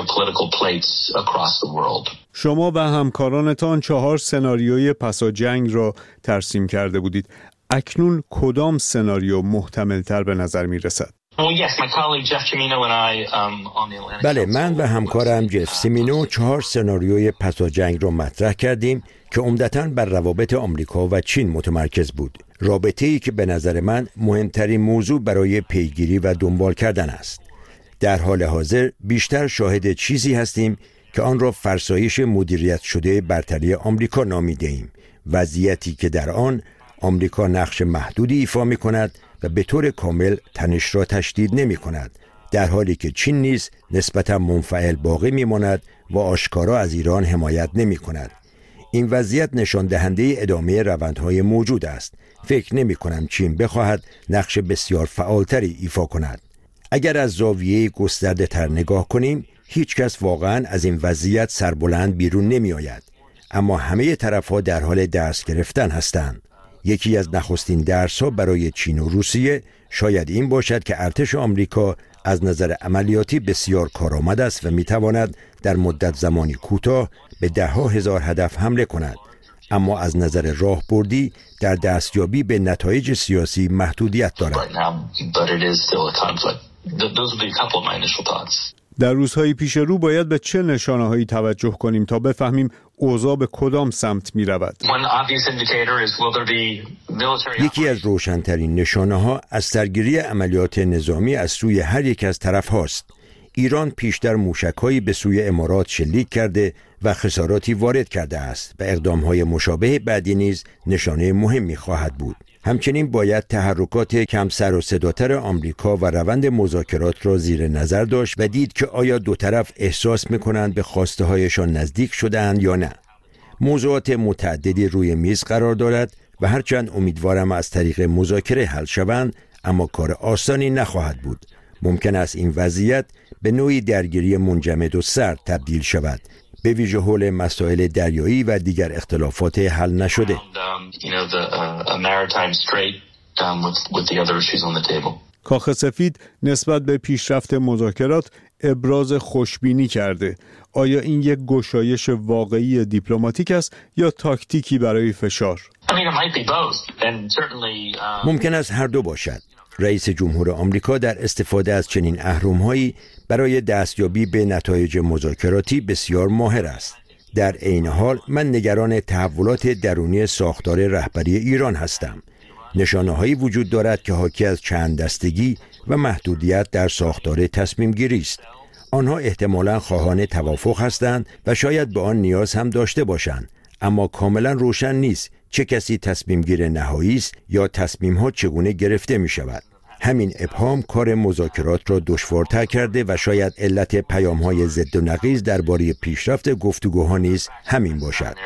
شما و همکارانتان 4 سناریوی پسا جنگ را ترسیم کرده بودید. اکنون کدام سناریو محتمل‌تر به نظر می رسد؟ بله، من و همکارم جف سیمینو 4 سناریوی پسا جنگ را مطرح کردیم که عمدتاً بر روابط آمریکا و چین متمرکز بود. رابطه‌ای که به نظر من مهمترین موضوع برای پیگیری و دنبال کردن است. در حال حاضر بیشتر شاهد چیزی هستیم که آن را فرسایش مدیریت شده برتری آمریکا نامیده‌ایم. وضعیتی که در آن آمریکا نقش محدودی ایفا می‌کند و به طور کامل تنش را تشدید نمی‌کند، در حالی که چین نیز نسبتاً منفعل باقی می‌ماند و آشکارا از ایران حمایت نمی‌کند. این وضعیت نشان دهنده ادامه روندهای موجود است. فکر نمی‌کنم چین بخواهد نقش بسیار فعالتری ایفا کند. اگر از زاویه گسترده تر نگاه کنیم، هیچ کس واقعاً از این وضعیت سربلند بیرون نمی آید. اما همه طرف‌ها در حال درس گرفتن هستند. یکی از نخستین درس‌ها برای چین و روسیه شاید این باشد که ارتش آمریکا از نظر عملیاتی بسیار کارآمد است و می‌تواند در مدت زمانی کوتاه به 10,000 هدف حمله کند. اما از نظر راهبردی در دستیابی به نتایج سیاسی محدودیت دارد. در روزهای پیش رو باید به چه نشانه‌هایی توجه کنیم تا بفهمیم اوضاع به کدام سمت می رود؟ یکی از روشن‌ترین نشانه‌ها از سرگیری عملیات نظامی از سوی هر یک از طرف هاست. ایران پیشتر موشک‌هایی به سوی امارات شلیک کرده و خساراتی وارد کرده است و اقدام‌های مشابه بعدی نیز نشانه مهمی خواهد بود. همچنین باید تحرکات کم سر و صداتر آمریکا و روند مذاکرات را زیر نظر داشت و دید که آیا دو طرف احساس می‌کنند به خواسته هایشان نزدیک شده‌اند یا نه. موضوعات متعددی روی میز قرار دارد و هرچند امیدوارم از طریق مذاکره حل شوند، اما کار آسانی نخواهد بود. ممکن است این وضعیت به نوعی درگیری منجمد و سرد تبدیل شود، به ویژه حول مسائل دریایی و دیگر اختلافات حل نشده. کاخ سفید نسبت به پیشرفت مذاکرات ابراز خوشبینی کرده. آیا این یک گشایش واقعی دیپلماتیک است یا تاکتیکی برای فشار؟ ممکن است هر دو باشد. رئیس جمهور آمریکا در استفاده از چنین اهرم‌هایی برای دستیابی به نتایج مذاکراتی بسیار ماهر است. در عین حال من نگران تحولات درونی ساختار رهبری ایران هستم. نشانه‌هایی وجود دارد که حاکی از چند دستگی و محدودیت در ساختار تصمیم گیری است. آنها احتمالاً خواهان توافق هستند و شاید به آن نیاز هم داشته باشند، اما کاملا روشن نیست چه کسی تصمیم گیر نهایی است یا تصمیم‌ها چگونه گرفته می شود. همین ابهام کار مذاکرات را دشوارتر کرده و شاید علت پیام‌های ضد و نقیض درباره پیشرفت گفتگوها نیز همین باشد.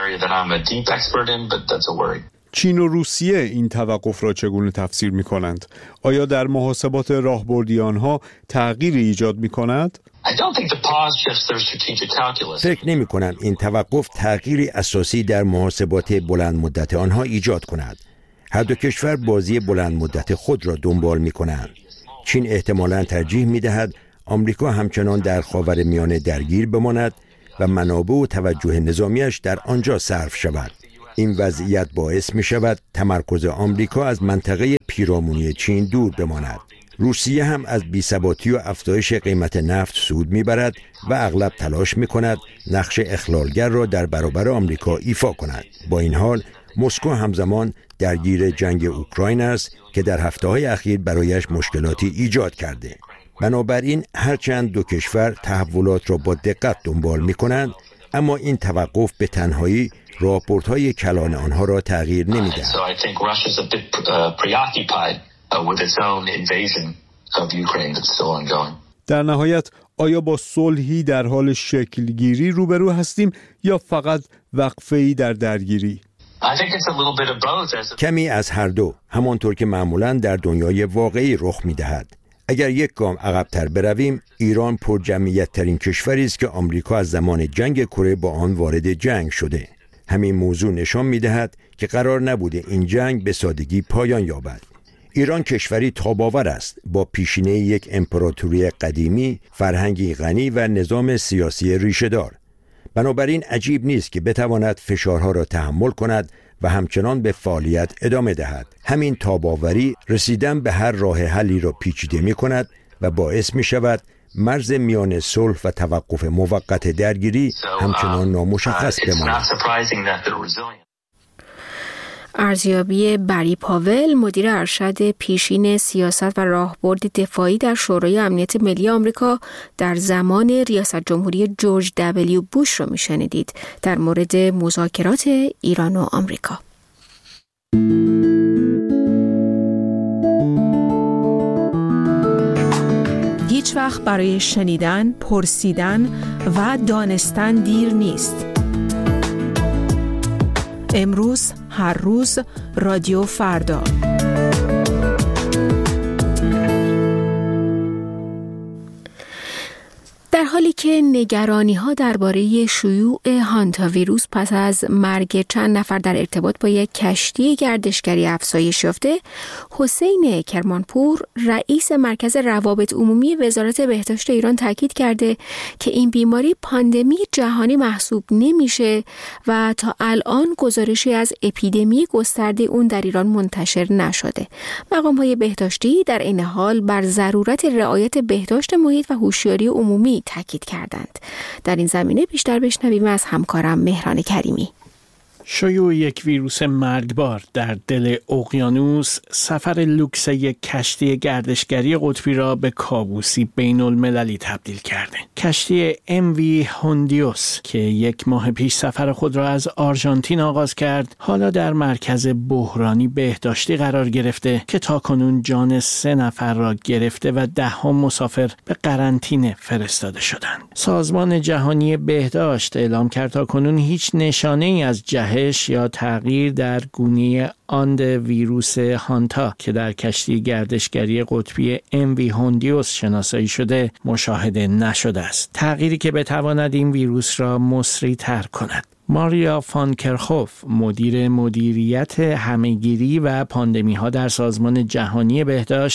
چین و روسیه این توقف را چگونه تفسیر می کنند؟ آیا در محاسبات راهبردی آنها تغییری ایجاد می کند؟ فکر نمی کنم این توقف تغییری اساسی در محاسبات بلند مدت آنها ایجاد کند. هر دو کشور بازی بلند مدت خود را دنبال می کنند. چین احتمالاً ترجیح می دهد آمریکا همچنان در خاورمیانه درگیر بماند و منابع و توجه نظامیش در آنجا صرف شود. این وضعیت باعث می شود تمرکز آمریکا از منطقه پیرامونی چین دور بماند. روسیه هم از بی‌ثباتی و افزایش قیمت نفت سود می برد و اغلب تلاش می کند نقش اخلالگر را در برابر آمریکا ایفا کند. با این حال مسکو همزمان درگیر جنگ اوکراین است که در هفته‌های اخیر برایش مشکلاتی ایجاد کرده. بنابراین هرچند دو کشور تحولات را با دقت دنبال می کنند، اما این توقف به تنهایی راهبردهای کلان آنها را تغییر نمی‌دهد. در نهایت آیا با صلحی در حال شکلگیری روبرو هستیم یا فقط وقفه‌ای در درگیری؟ کمی از هر دو، همانطور که معمولاً در دنیای واقعی رخ می‌دهد. اگر یک گام عقب‌تر برویم، ایران پرجمعیت‌ترین کشوری است که آمریکا از زمان جنگ کره با آن وارد جنگ شده. همین موضوع نشان می‌دهد که قرار نبوده این جنگ به سادگی پایان یابد. ایران کشوری تاب‌آور است با پیشینه یک امپراتوری قدیمی، فرهنگی غنی و نظام سیاسی ریشه‌دار. بنابراین عجیب نیست که بتواند فشارها را تحمل کند و همچنان به فعالیت ادامه دهد. همین تاب‌آوری رسیدن به هر راه حلی را پیچیده می‌کند و باعث می‌شود مرز میان صلح و توقف موقت درگیری همچنان نامشخص بماند. ارزیابی بری پاول، مدیر ارشد پیشین سیاست و راهبرد دفاعی در شورای امنیت ملی آمریکا در زمان ریاست جمهوری جورج دبلیو بوش رو میشنیدید در مورد مذاکرات ایران و آمریکا. هیچ وقت برای شنیدن، پرسیدن و دانستن دیر نیست. امروز، هر روز، رادیو فردا. در حالی که نگرانی‌ها درباره شیوع هانتا ویروس پس از مرگ چند نفر در ارتباط با یک کشتی گردشگری افزایش یافته، حسین کرمانپور رئیس مرکز روابط عمومی وزارت بهداشت ایران تاکید کرده که این بیماری پاندمی جهانی محسوب نمیشه و تا الان گزارشی از اپیدمی گسترده اون در ایران منتشر نشده. مقام‌های بهداشتی در این حال بر ضرورت رعایت بهداشت محیط و هوشیاری عمومی تاکید کردند. در این زمینه بیشتر بشنویم از همکارم مهران کریمی. شیوع یک ویروس مرگبار در دل اقیانوس سفر لوکس یک کشتی گردشگری قطبی را به کابوسی بین المللی تبدیل کرده. کشتی MV هوندیوس که یک ماه پیش سفر خود را از آرژانتین آغاز کرد، حالا در مرکز بحرانی بهداشتی قرار گرفته که تاکنون جان 3 نفر را گرفته و 10 مسافر به قرنطینه فرستاده شدند. سازمان جهانی بهداشت اعلام کرد تاکنون هیچ نشانه‌ای از جهش یا تغییر در گونه آند ویروس هانتا که در کشتی گردشگری قطبی MV هوندیوس شناسایی شده مشاهده نشده است. تغییری که بتواند این ویروس را مسریع‌تر کند. ماریا فان کرخوف، مدیر مدیریت همهگیری و پاندمی ها در سازمان جهانی بهداشت،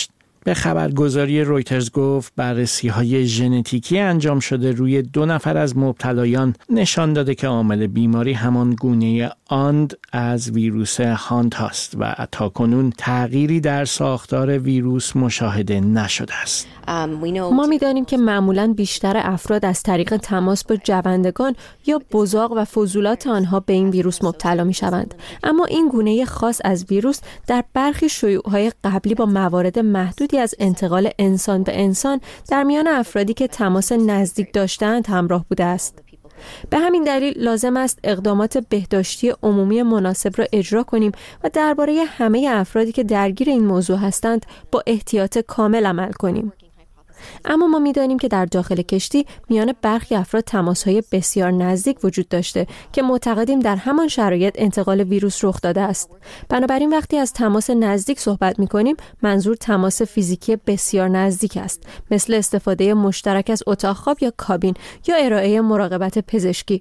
به خبرگزاری رویترز گفت بررسی‌های ژنتیکی انجام شده روی 2 نفر از مبتلایان نشان داده که عامل بیماری همان گونه آند از ویروس هانت است و تاکنون تغییری در ساختار ویروس مشاهده نشده است. ما می‌دانیم که معمولاً بیشتر افراد از طریق تماس با جوندگان یا بزاق و فضولات آنها به این ویروس مبتلا می‌شوند. اما این گونه خاص از ویروس در برخی شیوع‌های قبلی با موارد محدودی از انتقال انسان به انسان در میان افرادی که تماس نزدیک داشتند همراه بوده است. به همین دلیل لازم است اقدامات بهداشتی عمومی مناسب را اجرا کنیم و درباره همه افرادی که درگیر این موضوع هستند با احتیاط کامل عمل کنیم. اما ما می‌دانیم که در داخل کشتی میان برخی افراد تماس‌های بسیار نزدیک وجود داشته که معتقدیم در همان شرایط انتقال ویروس رخ داده است. بنابراین وقتی از تماس نزدیک صحبت می‌کنیم منظور تماس فیزیکی بسیار نزدیک است، مثل استفاده مشترک از اتاق خواب یا کابین یا ارائه مراقبت پزشکی.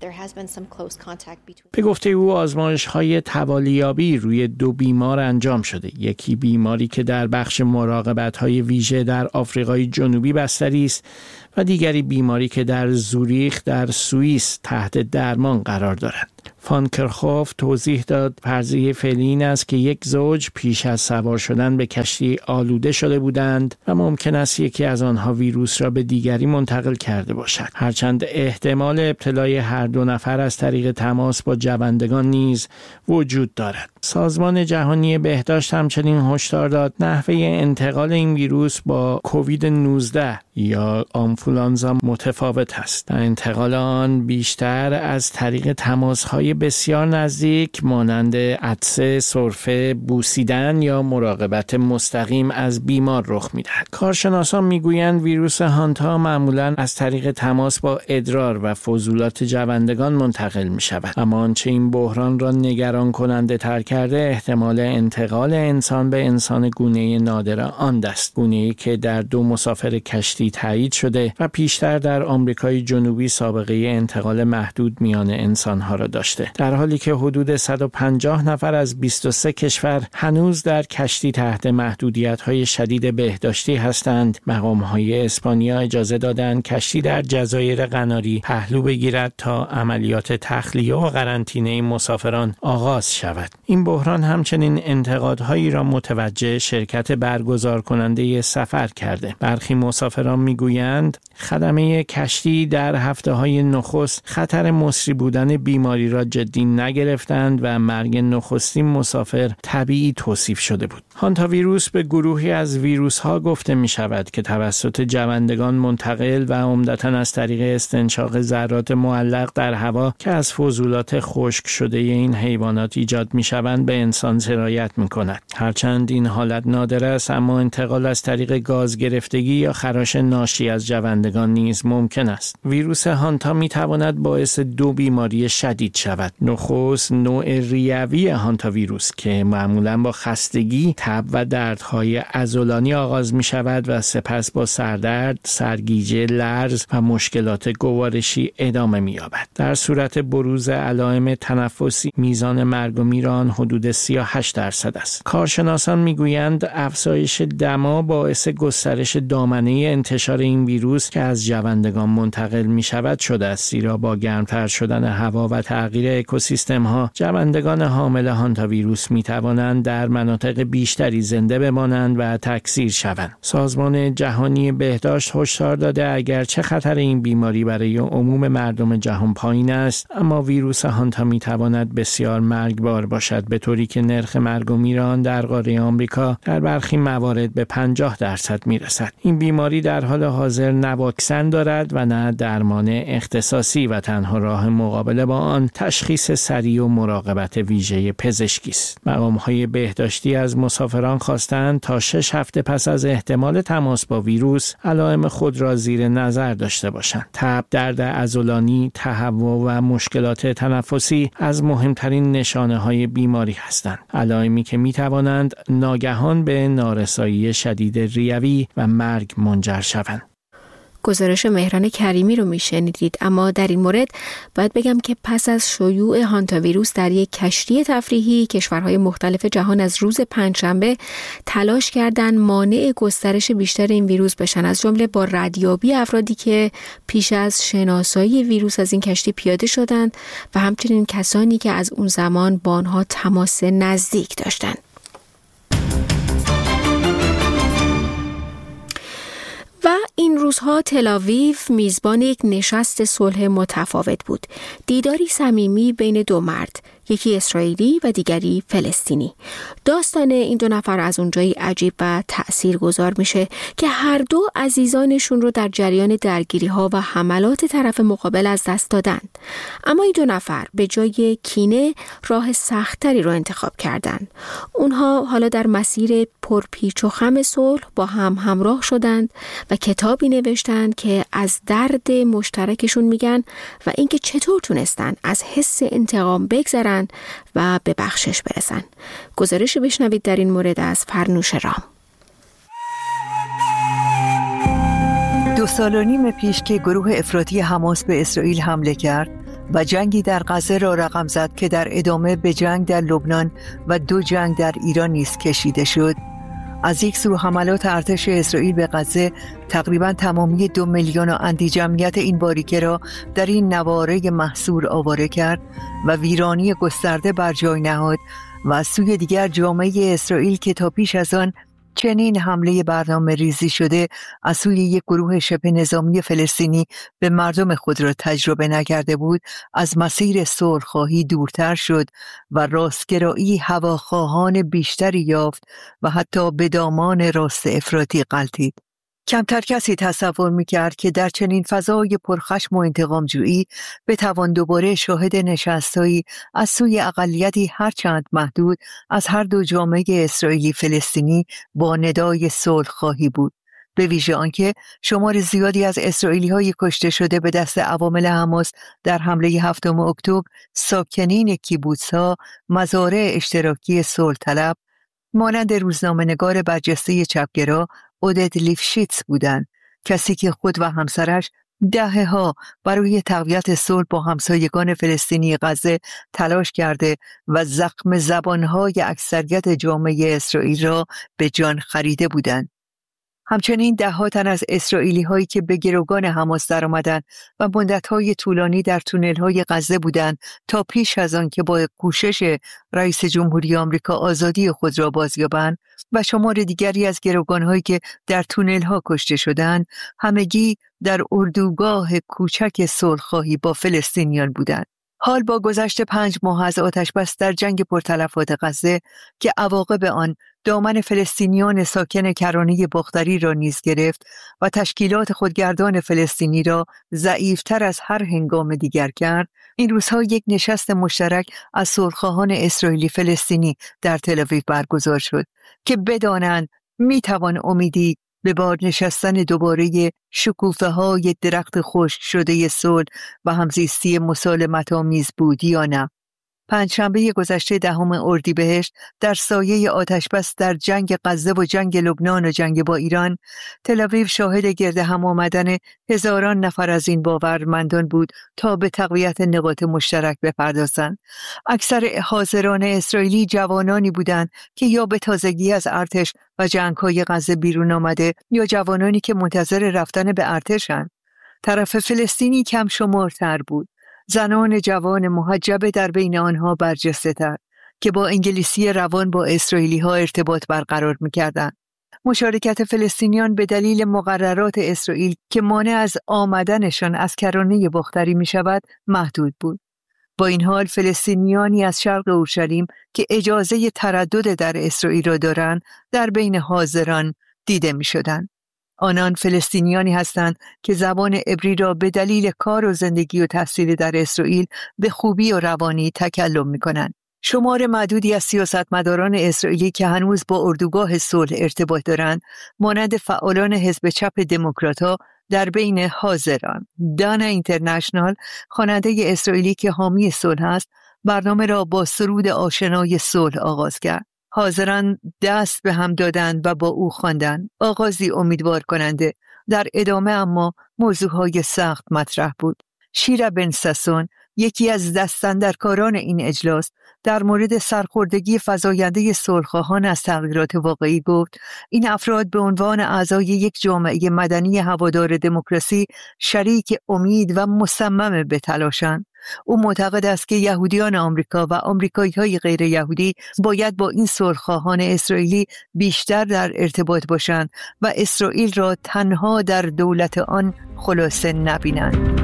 به گفته او آزمایش‌های توالیابی روی 2 بیمار انجام شده. یکی بیماری که در بخش مراقبت‌های ویژه در آفریقای جنوبی بستری است و دیگری بیماری که در زوریخ در سوئیس تحت درمان قرار دارد. فان کرخوف توضیح داد فرضیه فعلی این است که یک زوج پیش از سوار شدن به کشتی آلوده شده بودند و ممکن است یکی از آنها ویروس را به دیگری منتقل کرده باشد. هرچند احتمال ابتلای هر 2 نفر از طریق تماس با جوندگان نیز وجود دارد. سازمان جهانی بهداشت همچنین هشدار داد نحوه انتقال این ویروس با کووید 19 یا آنفولانزا متفاوت است. انتقال آن بیشتر از طریق تماس‌های بسیار نزدیک مانند عطسه، سرفه، بوسیدن یا مراقبت مستقیم از بیمار رخ می‌دهد. کارشناسان می‌گویند ویروس هانتا معمولاً از طریق تماس با ادرار و فضولات جوندگان منتقل می‌شود. اما آنچه این بحران را نگران کننده تر کرده احتمال انتقال انسان به انسان گونه نادر آند است، گونه‌ای که در 2 مسافر کشتی تایید شده و پیشتر در آمریکای جنوبی سابقه انتقال محدود میان انسان‌ها را داشته، در حالی که حدود 150 نفر از 23 کشور هنوز در کشتی تحت محدودیت‌های شدید بهداشتی هستند. مقام‌های اسپانیا اجازه دادند کشتی در جزایر قناری پهلو بگیرد تا عملیات تخلیه و قرنطینه مسافران آغاز شود. این بحران همچنین انتقادهایی را متوجه شرکت برگزار کننده سفر کرده. برخی مسافران میگویند خدمه کشتی در هفته‌های نخست خطر مصری بودن بیماری را جدی نگرفتند و مرگ نخستین مسافر طبیعی توصیف شده بود. هانتا ویروس به گروهی از ویروس‌ها گفته می‌شود که توسط جوندگان منتقل و عمدتاً از طریق استنشاق ذرات معلق در هوا که از فضولات خشک شده این حیوانات ایجاد می‌شوند به انسان سرایت می‌کند. هرچند این حالت نادر است، اما انتقال از طریق گاز گرفتگی یا خراش ناشی از جوندگان نیز ممکن است. ویروس هانتا می‌تواند باعث 2 بیماری شدید شود. نخست نوع ریوی هانتا ویروس که معمولاً با خستگی، تب و دردهای عضلانی آغاز می‌شود و سپس با سردرد، سرگیجه، لرز و مشکلات گوارشی ادامه می‌یابد. در صورت بروز علائم تنفسی میزان مرگ و میر آن حدود 38% است. کارشناسان می‌گویند افزایش دما باعث گسترش دامنه انتشار این ویروس که از جوندگان منتقل می‌شود شده است، زیرا با گرمتر شدن هوا و تغییر اکوسیستم‌ها جوندگان حامل هانتا ویروس می‌توانند در مناطق بیشتری زنده بمانند و تکثیر شوند. سازمان جهانی بهداشت هشدار داده اگرچه خطر این بیماری برای عموم مردم جهان پایین است، اما ویروس هانتا می‌تواند بسیار مرگبار باشد، به طوری که نرخ مرگ و میر آن در قاره آمریکا در برخی موارد به 50% می‌رسد. این بیماری در حال حاضر نه واکسن دارد و نه درمان اختصاصی و تنها راه مقابله با آن تشخیص سریع و مراقبت ویژه پزشکی است. مقام‌های بهداشتی از مسافران خواستند تا 6 هفته پس از احتمال تماس با ویروس علائم خود را زیر نظر داشته باشند. تب، درد عضلانی، تهوع و مشکلات تنفسی از مهمترین نشانه‌های بیماری هستند. علائمی که می‌توانند ناگهان به نارسایی شدید ریوی و مرگ منجر شوند. گزارش مهران کریمی رو میشنیدید. اما در این مورد باید بگم که پس از شیوع هانتا ویروس در یک کشتی تفریحی، کشورهای مختلف جهان از روز پنجشنبه تلاش کردند مانع گسترش بیشتر این ویروس بشن، از جمله با ردیابی افرادی که پیش از شناسایی ویروس از این کشتی پیاده شدند و همچنین کسانی که از اون زمان با آنها تماس نزدیک داشتند. و این روزها تل‌آویو میزبان یک نشست صلح متفاوت بود. دیداری صمیمی بین دو مرد، یکی اسرائیلی و دیگری فلسطینی. داستان این دو نفر از اونجایی عجیب و تأثیرگذار میشه که هر دو عزیزانشون رو در جریان درگیری‌ها و حملات طرف مقابل از دست دادن. اما این دو نفر به جای کینه راه سخت‌تری رو انتخاب کردن. اونها حالا در مسیر پرپیچ و خم صلح با هم همراه شدند و کتابی نوشتن که از درد مشترکشون میگن و اینکه چطور تونستن از حس انتقام بگذرن و به بخشش برسن. گزارش بشنوید در این مورد از فرنوش رام. 2 سال و نیم پیش که گروه افراطی حماس به اسرائیل حمله کرد و جنگی در غزه را رقم زد که در ادامه به جنگ در لبنان و 2 جنگ در ایران نیز کشیده شد. از یک سو حملات ارتش اسرائیل به غزه تقریباً تمامی 2 میلیون و اندی جمعیت این باریکه را در این نواره محصور آواره کرد و ویرانی گسترده بر جای نهاد و از سوی دیگر جامعه اسرائیل که تا پیش از آن چنین حمله برنامه ریزی شده از سوی یک گروه شبه نظامی فلسطینی به مردم خود را تجربه نکرده بود، از مسیر صلح‌خواهی دورتر شد و راستگرایی هواخواهان بیشتری یافت و حتی به دامان راست افراطی غلتید. کمتر کسی تصور می‌کرد که در چنین فضای پرخشم و انتقام‌جویی بتوان دوباره شاهد نشست‌هایی از سوی اقلیتی هرچند محدود از هر دو جامعه اسرائیلی فلسطینی با ندای صلح خواهی بود. به ویژه آنکه شمار زیادی از اسرائیلی‌های کشته شده به دست عوامل حماس در حمله 7 اکتبر ساکنین کیبوتس‌ها، مزارع اشتراکی صلح طلب مانند روزنامه‌نگار برجسته چپگرا اودت لیفشیتز بودند، کسی که خود و همسرش دهه‌ها برای تقویت صلح با همسایگان فلسطینی غزه تلاش کرده و زخم زبانهای اکثریت جامعه اسرائیل را به جان خریده بودند. همچنین ده‌ها تن از اسرائیلی هایی که به گروگان حماس در آمدن و مدت‌های طولانی در تونل‌های غزه بودند تا پیش از آن که با کوشش رئیس جمهوری آمریکا آزادی خود را بازیابند و شمار دیگری از گروگان‌هایی که در تونل‌ها کشته شدند، همگی در اردوگاه کوچک صلح‌خواهی با فلسطینیان بودند. حال با گذشت 5 ماه از آتش‌بس در جنگ پرتلفات غزه که عواقب آن دامن فلسطینیان ساکن کرانه باختری را نیز گرفت و تشکیلات خودگردان فلسطینی را ضعیفتر از هر هنگام دیگر کرد، این روزها یک نشست مشترک از صلح‌خواهان اسرائیلی فلسطینی در تل‌آویو برگزار شد که بدانند میتوان امیدی به بار نشستن دوباره شکوفه‌های درخت خشک شده صلح و همزیستی مسالمت‌آمیز بود یا نه. پنجشنبه گذشته 10 اردیبهشت در سایه آتشبس در جنگ غزه و جنگ لبنان و جنگ با ایران، تل‌آویو شاهد گرد هم آمدن هزاران نفر از این باورمندان بود تا به تقویت نقاط مشترک بپردازند. اکثر حاضران اسرائیلی جوانانی بودند که یا به تازگی از ارتش و جنگ‌های غزه بیرون آمده یا جوانانی که منتظر رفتن به ارتشند. طرف فلسطینی کم شمارتر بود. زنان جوان محجب در بین آنها برجسته تر که با انگلیسی روان با اسرائیلی ها ارتباط برقرار می کردن. مشارکت فلسطینیان به دلیل مقررات اسرائیل که مانع از آمدنشان از کرانه باختری می شود محدود بود. با این حال فلسطینیانی از شرق اورشلیم که اجازه تردد در اسرائیل را دارند در بین حاضران دیده می شدند. آنان فلسطینیانی هستند که زبان عبری را به دلیل کار و زندگی و تحصیل در اسرائیل به خوبی و روانی تکلم می‌کنند. شمار معدودی از سیاستمداران اسرائیلی که هنوز با اردوگاه صلح ارتباط دارند، مانند فعالان حزب چپ دموکرات‌ها در بین حاضران. دانا اینترنشنال، خواننده اسرائیلی که حامی صلح است، برنامه را با سرود آشنای صلح آغاز کرد. حاضران دست به هم دادند و با او خواندند، آغازی امیدوار کننده در ادامه اما موضوعهای سخت مطرح بود. شیرا بن ساسون، یکی از دستاندرکاران این اجلاس، در مورد سرخوردگی فزاینده صلح‌خواهان از تغییرات واقعی گفت این افراد به عنوان اعضای یک جامعه مدنی هوادار دموکراسی شریک امید و مصمم به تلاشند. او معتقد است که یهودیان آمریکا و آمریکایی‌های غیر یهودی باید با این صلح‌خواهان اسرائیلی بیشتر در ارتباط باشند و اسرائیل را تنها در دولت آن خلاصه نبینند.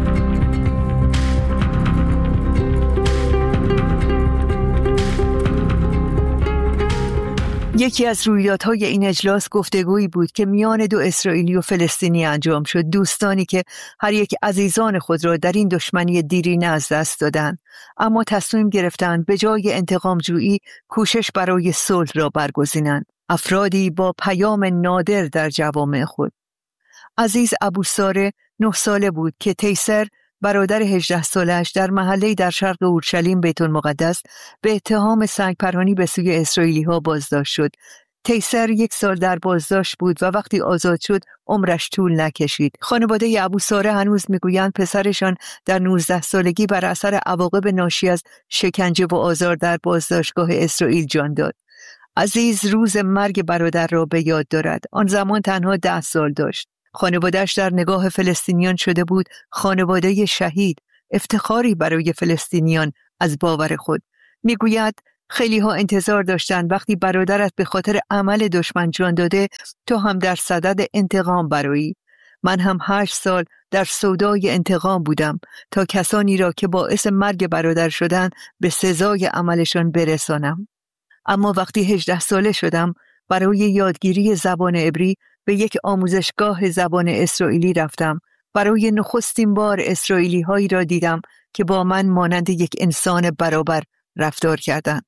یکی از رویدادهای این اجلاس گفتگویی بود که میان دو اسرائیلی و فلسطینی انجام شد، دوستانی که هر یک عزیزان خود را در این دشمنی دیرینه از دست دادند، اما تصمیم گرفتند به جای انتقام جویی کوشش برای صلح را برگزینند. افرادی با پیام نادر در جوامع خود. عزیز ابوساره 9 ساله بود که تیسر برادر 18 سالش در محله‌ای در شرق اورشلیم بیت المقدس به اتهام سنگ‌پرانی به سوی اسرائیلی‌ها بازداشت شد. تیسر 1 سال در بازداشت بود و وقتی آزاد شد عمرش طول نکشید. خانواده ابوساره هنوز میگویند پسرشان در 19 سالگی بر اثر عواقب ناشی از شکنجه و آزار در بازداشتگاه اسرائیل جان داد. عزیز روز مرگ برادر را به یاد دارد. آن زمان تنها 10 سال داشت. خانواده‌اش در نگاه فلسطینیان شده بود خانواده شهید، افتخاری برای فلسطینیان از باور خود. میگوید خیلی ها انتظار داشتند وقتی برادرت به خاطر عمل دشمن جان داده تو هم در صدد انتقام برایی. من هم 8 سال در سودای انتقام بودم تا کسانی را که باعث مرگ برادر شدند به سزای عملشان برسانم. اما وقتی 18 ساله شدم برای یادگیری زبان عبری به یک آموزشگاه زبان اسرائیلی رفتم. برای نخستین بار اسرائیلی هایی را دیدم که با من مانند یک انسان برابر رفتار کردند.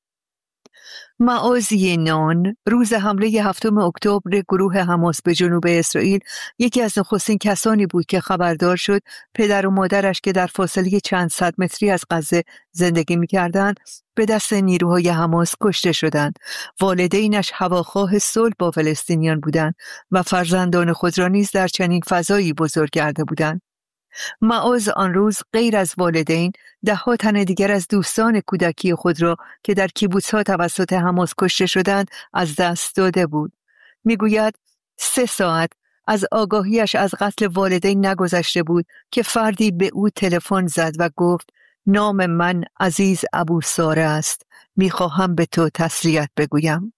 معاذ ینان روز حمله 7 اکتبر گروه حماس به جنوب اسرائیل یکی از نخستین کسانی بود که خبردار شد پدر و مادرش که در فاصله چند صد متری از غزه زندگی می‌کردند به دست نیروهای حماس کشته شدند. والدینش هواخواه صلح با فلسطینیان بودند و فرزندان خود را نیز در چنین فضایی بزرگ کرده بودند. معاذ آن روز غیر از والدین 10 تن دیگر از دوستان کودکی خود را که در کیبوتس‌ها توسط حماس کشته شدند از دست داده بود. میگوید 3 ساعت از آگاهیش از قتل والدین نگذشته بود که فردی به او تلفن زد و گفت نام من عزیز ابوساره است، میخواهم به تو تسلیت بگویم.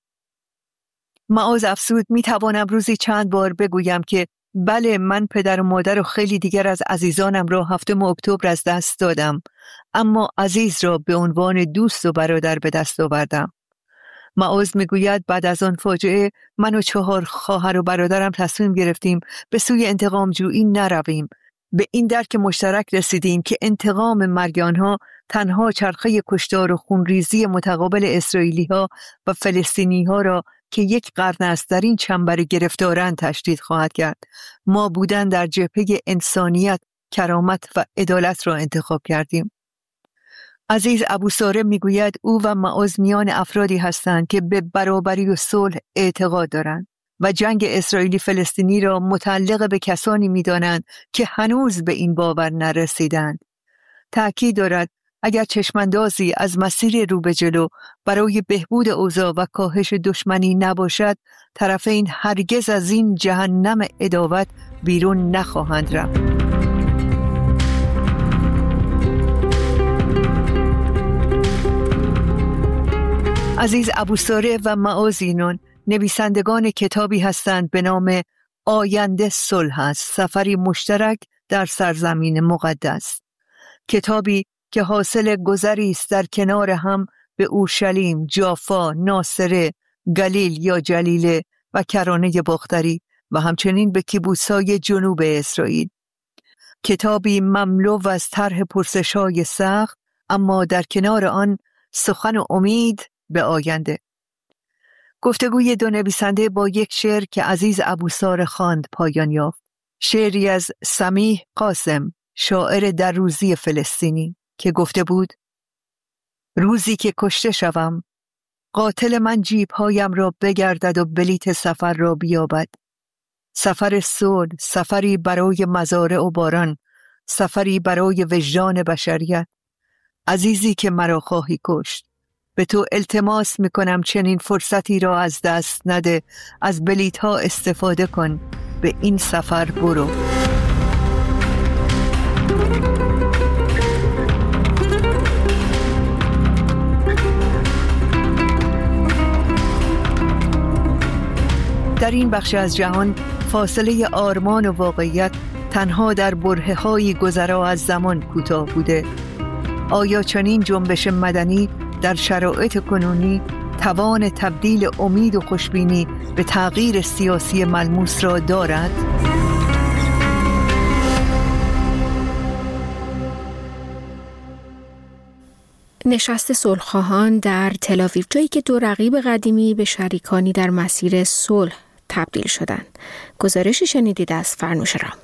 معاذ افسود میتوانم روزی چند بار بگویم که بله من پدر و مادر و خیلی دیگر از عزیزانم را 7 اکتبر از دست دادم، اما عزیز را به عنوان دوست و برادر به دست آوردم. معاذ میگوید بعد از آن فاجعه من و 4 خواهر و برادرم تصمیم گرفتیم به سوی انتقام جویی نرویم. به این درک مشترک رسیدیم که انتقام مرگ آنها تنها چرخه کشتار و خونریزی متقابل اسرائیلی ها و فلسطینی ها را که 1 قرن است در این چنبر گرفتاران تشدید خواهد کرد. ما بودن در جبهه انسانیت، کرامت و عدالت را انتخاب کردیم. عزیز ابوساره میگوید او و معاذ میان افرادی هستند که به برابری و صلح اعتقاد دارند و جنگ اسرائیلی فلسطینی را متعلق به کسانی می‌دانند که هنوز به این باور نرسیدند. تأکید دارد اگر چشماندازی از مسیر رو به جلو برای بهبود اوضاع و کاهش دشمنی نباشد، طرفین هرگز از این جهنم عداوت بیرون نخواهند رفت. عزیز ابوساره و معاذ ینان نویسندگان کتابی هستند به نام آینده صلح است، سفری مشترک در سرزمین مقدس. کتابی که حاصل گذری است در کنار هم به اورشلیم، جافا، ناصره، گلیل یا جلیله و کرانه باختری و همچنین به کیبوتس‌های جنوب اسرائیل. کتابی مملو از طرح پرسش‌های سخت، اما در کنار آن سخن و امید به آینده. گفتگوی 2 نویسنده با یک شعر که عزیز ابوساره خواند پایان یافت. شعری از سمیح قاسم، شاعر در روزی فلسطینی، که گفته بود روزی که کشته شوم قاتل من جیبهایم را بگردد و بلیت سفر را بیابد. سفر صلح، سفری برای مزارع و باران، سفری برای وجدان بشریت. عزیزی که مرا خواهی کشت، به تو التماس میکنم چنین فرصتی را از دست نده. از بلیط ها استفاده کن، به این سفر برو. در این بخش از جهان فاصله آرمان و واقعیت تنها در برهه‌های گذرا از زمان کوتاه بوده. آیا چنین جنبش مدنی در شرایط کنونی توان تبدیل امید و خوشبینی به تغییر سیاسی ملموس را دارد؟ نشست صلح‌خواهان در تل‌آویو، جایی که دو رقیب قدیمی به شریکانی در مسیر صلح تبدیل شدند. گزارشی شنیدید از فرنوش رام.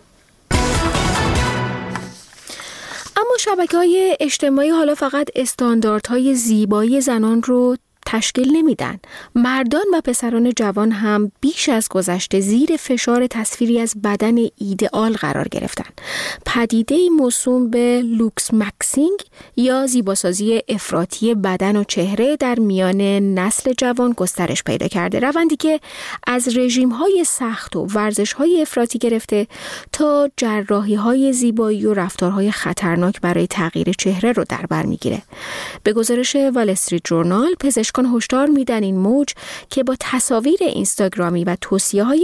اما شبکه‌های اجتماعی حالا فقط استانداردهای زیبایی زنان رو تشکیل نمیدن. مردان و پسران جوان هم بیش از گذشته زیر فشار تصویری از بدن ایدئال قرار گرفتن. پدیده‌ای موسوم به لوکس مکسینگ یا زیباسازی افراطی بدن و چهره در میان نسل جوان گسترش پیدا کرده. روندی که از رژیم‌های سخت و ورزش‌های افراطی گرفته تا جراحی‌های زیبایی و رفتارهای خطرناک برای تغییر چهره رو در بر می‌گیره. به گزارش وال استریت جورنال، پزشکان هشدار میدن این موج که با تصاویر اینستاگرامی و توصیه‌های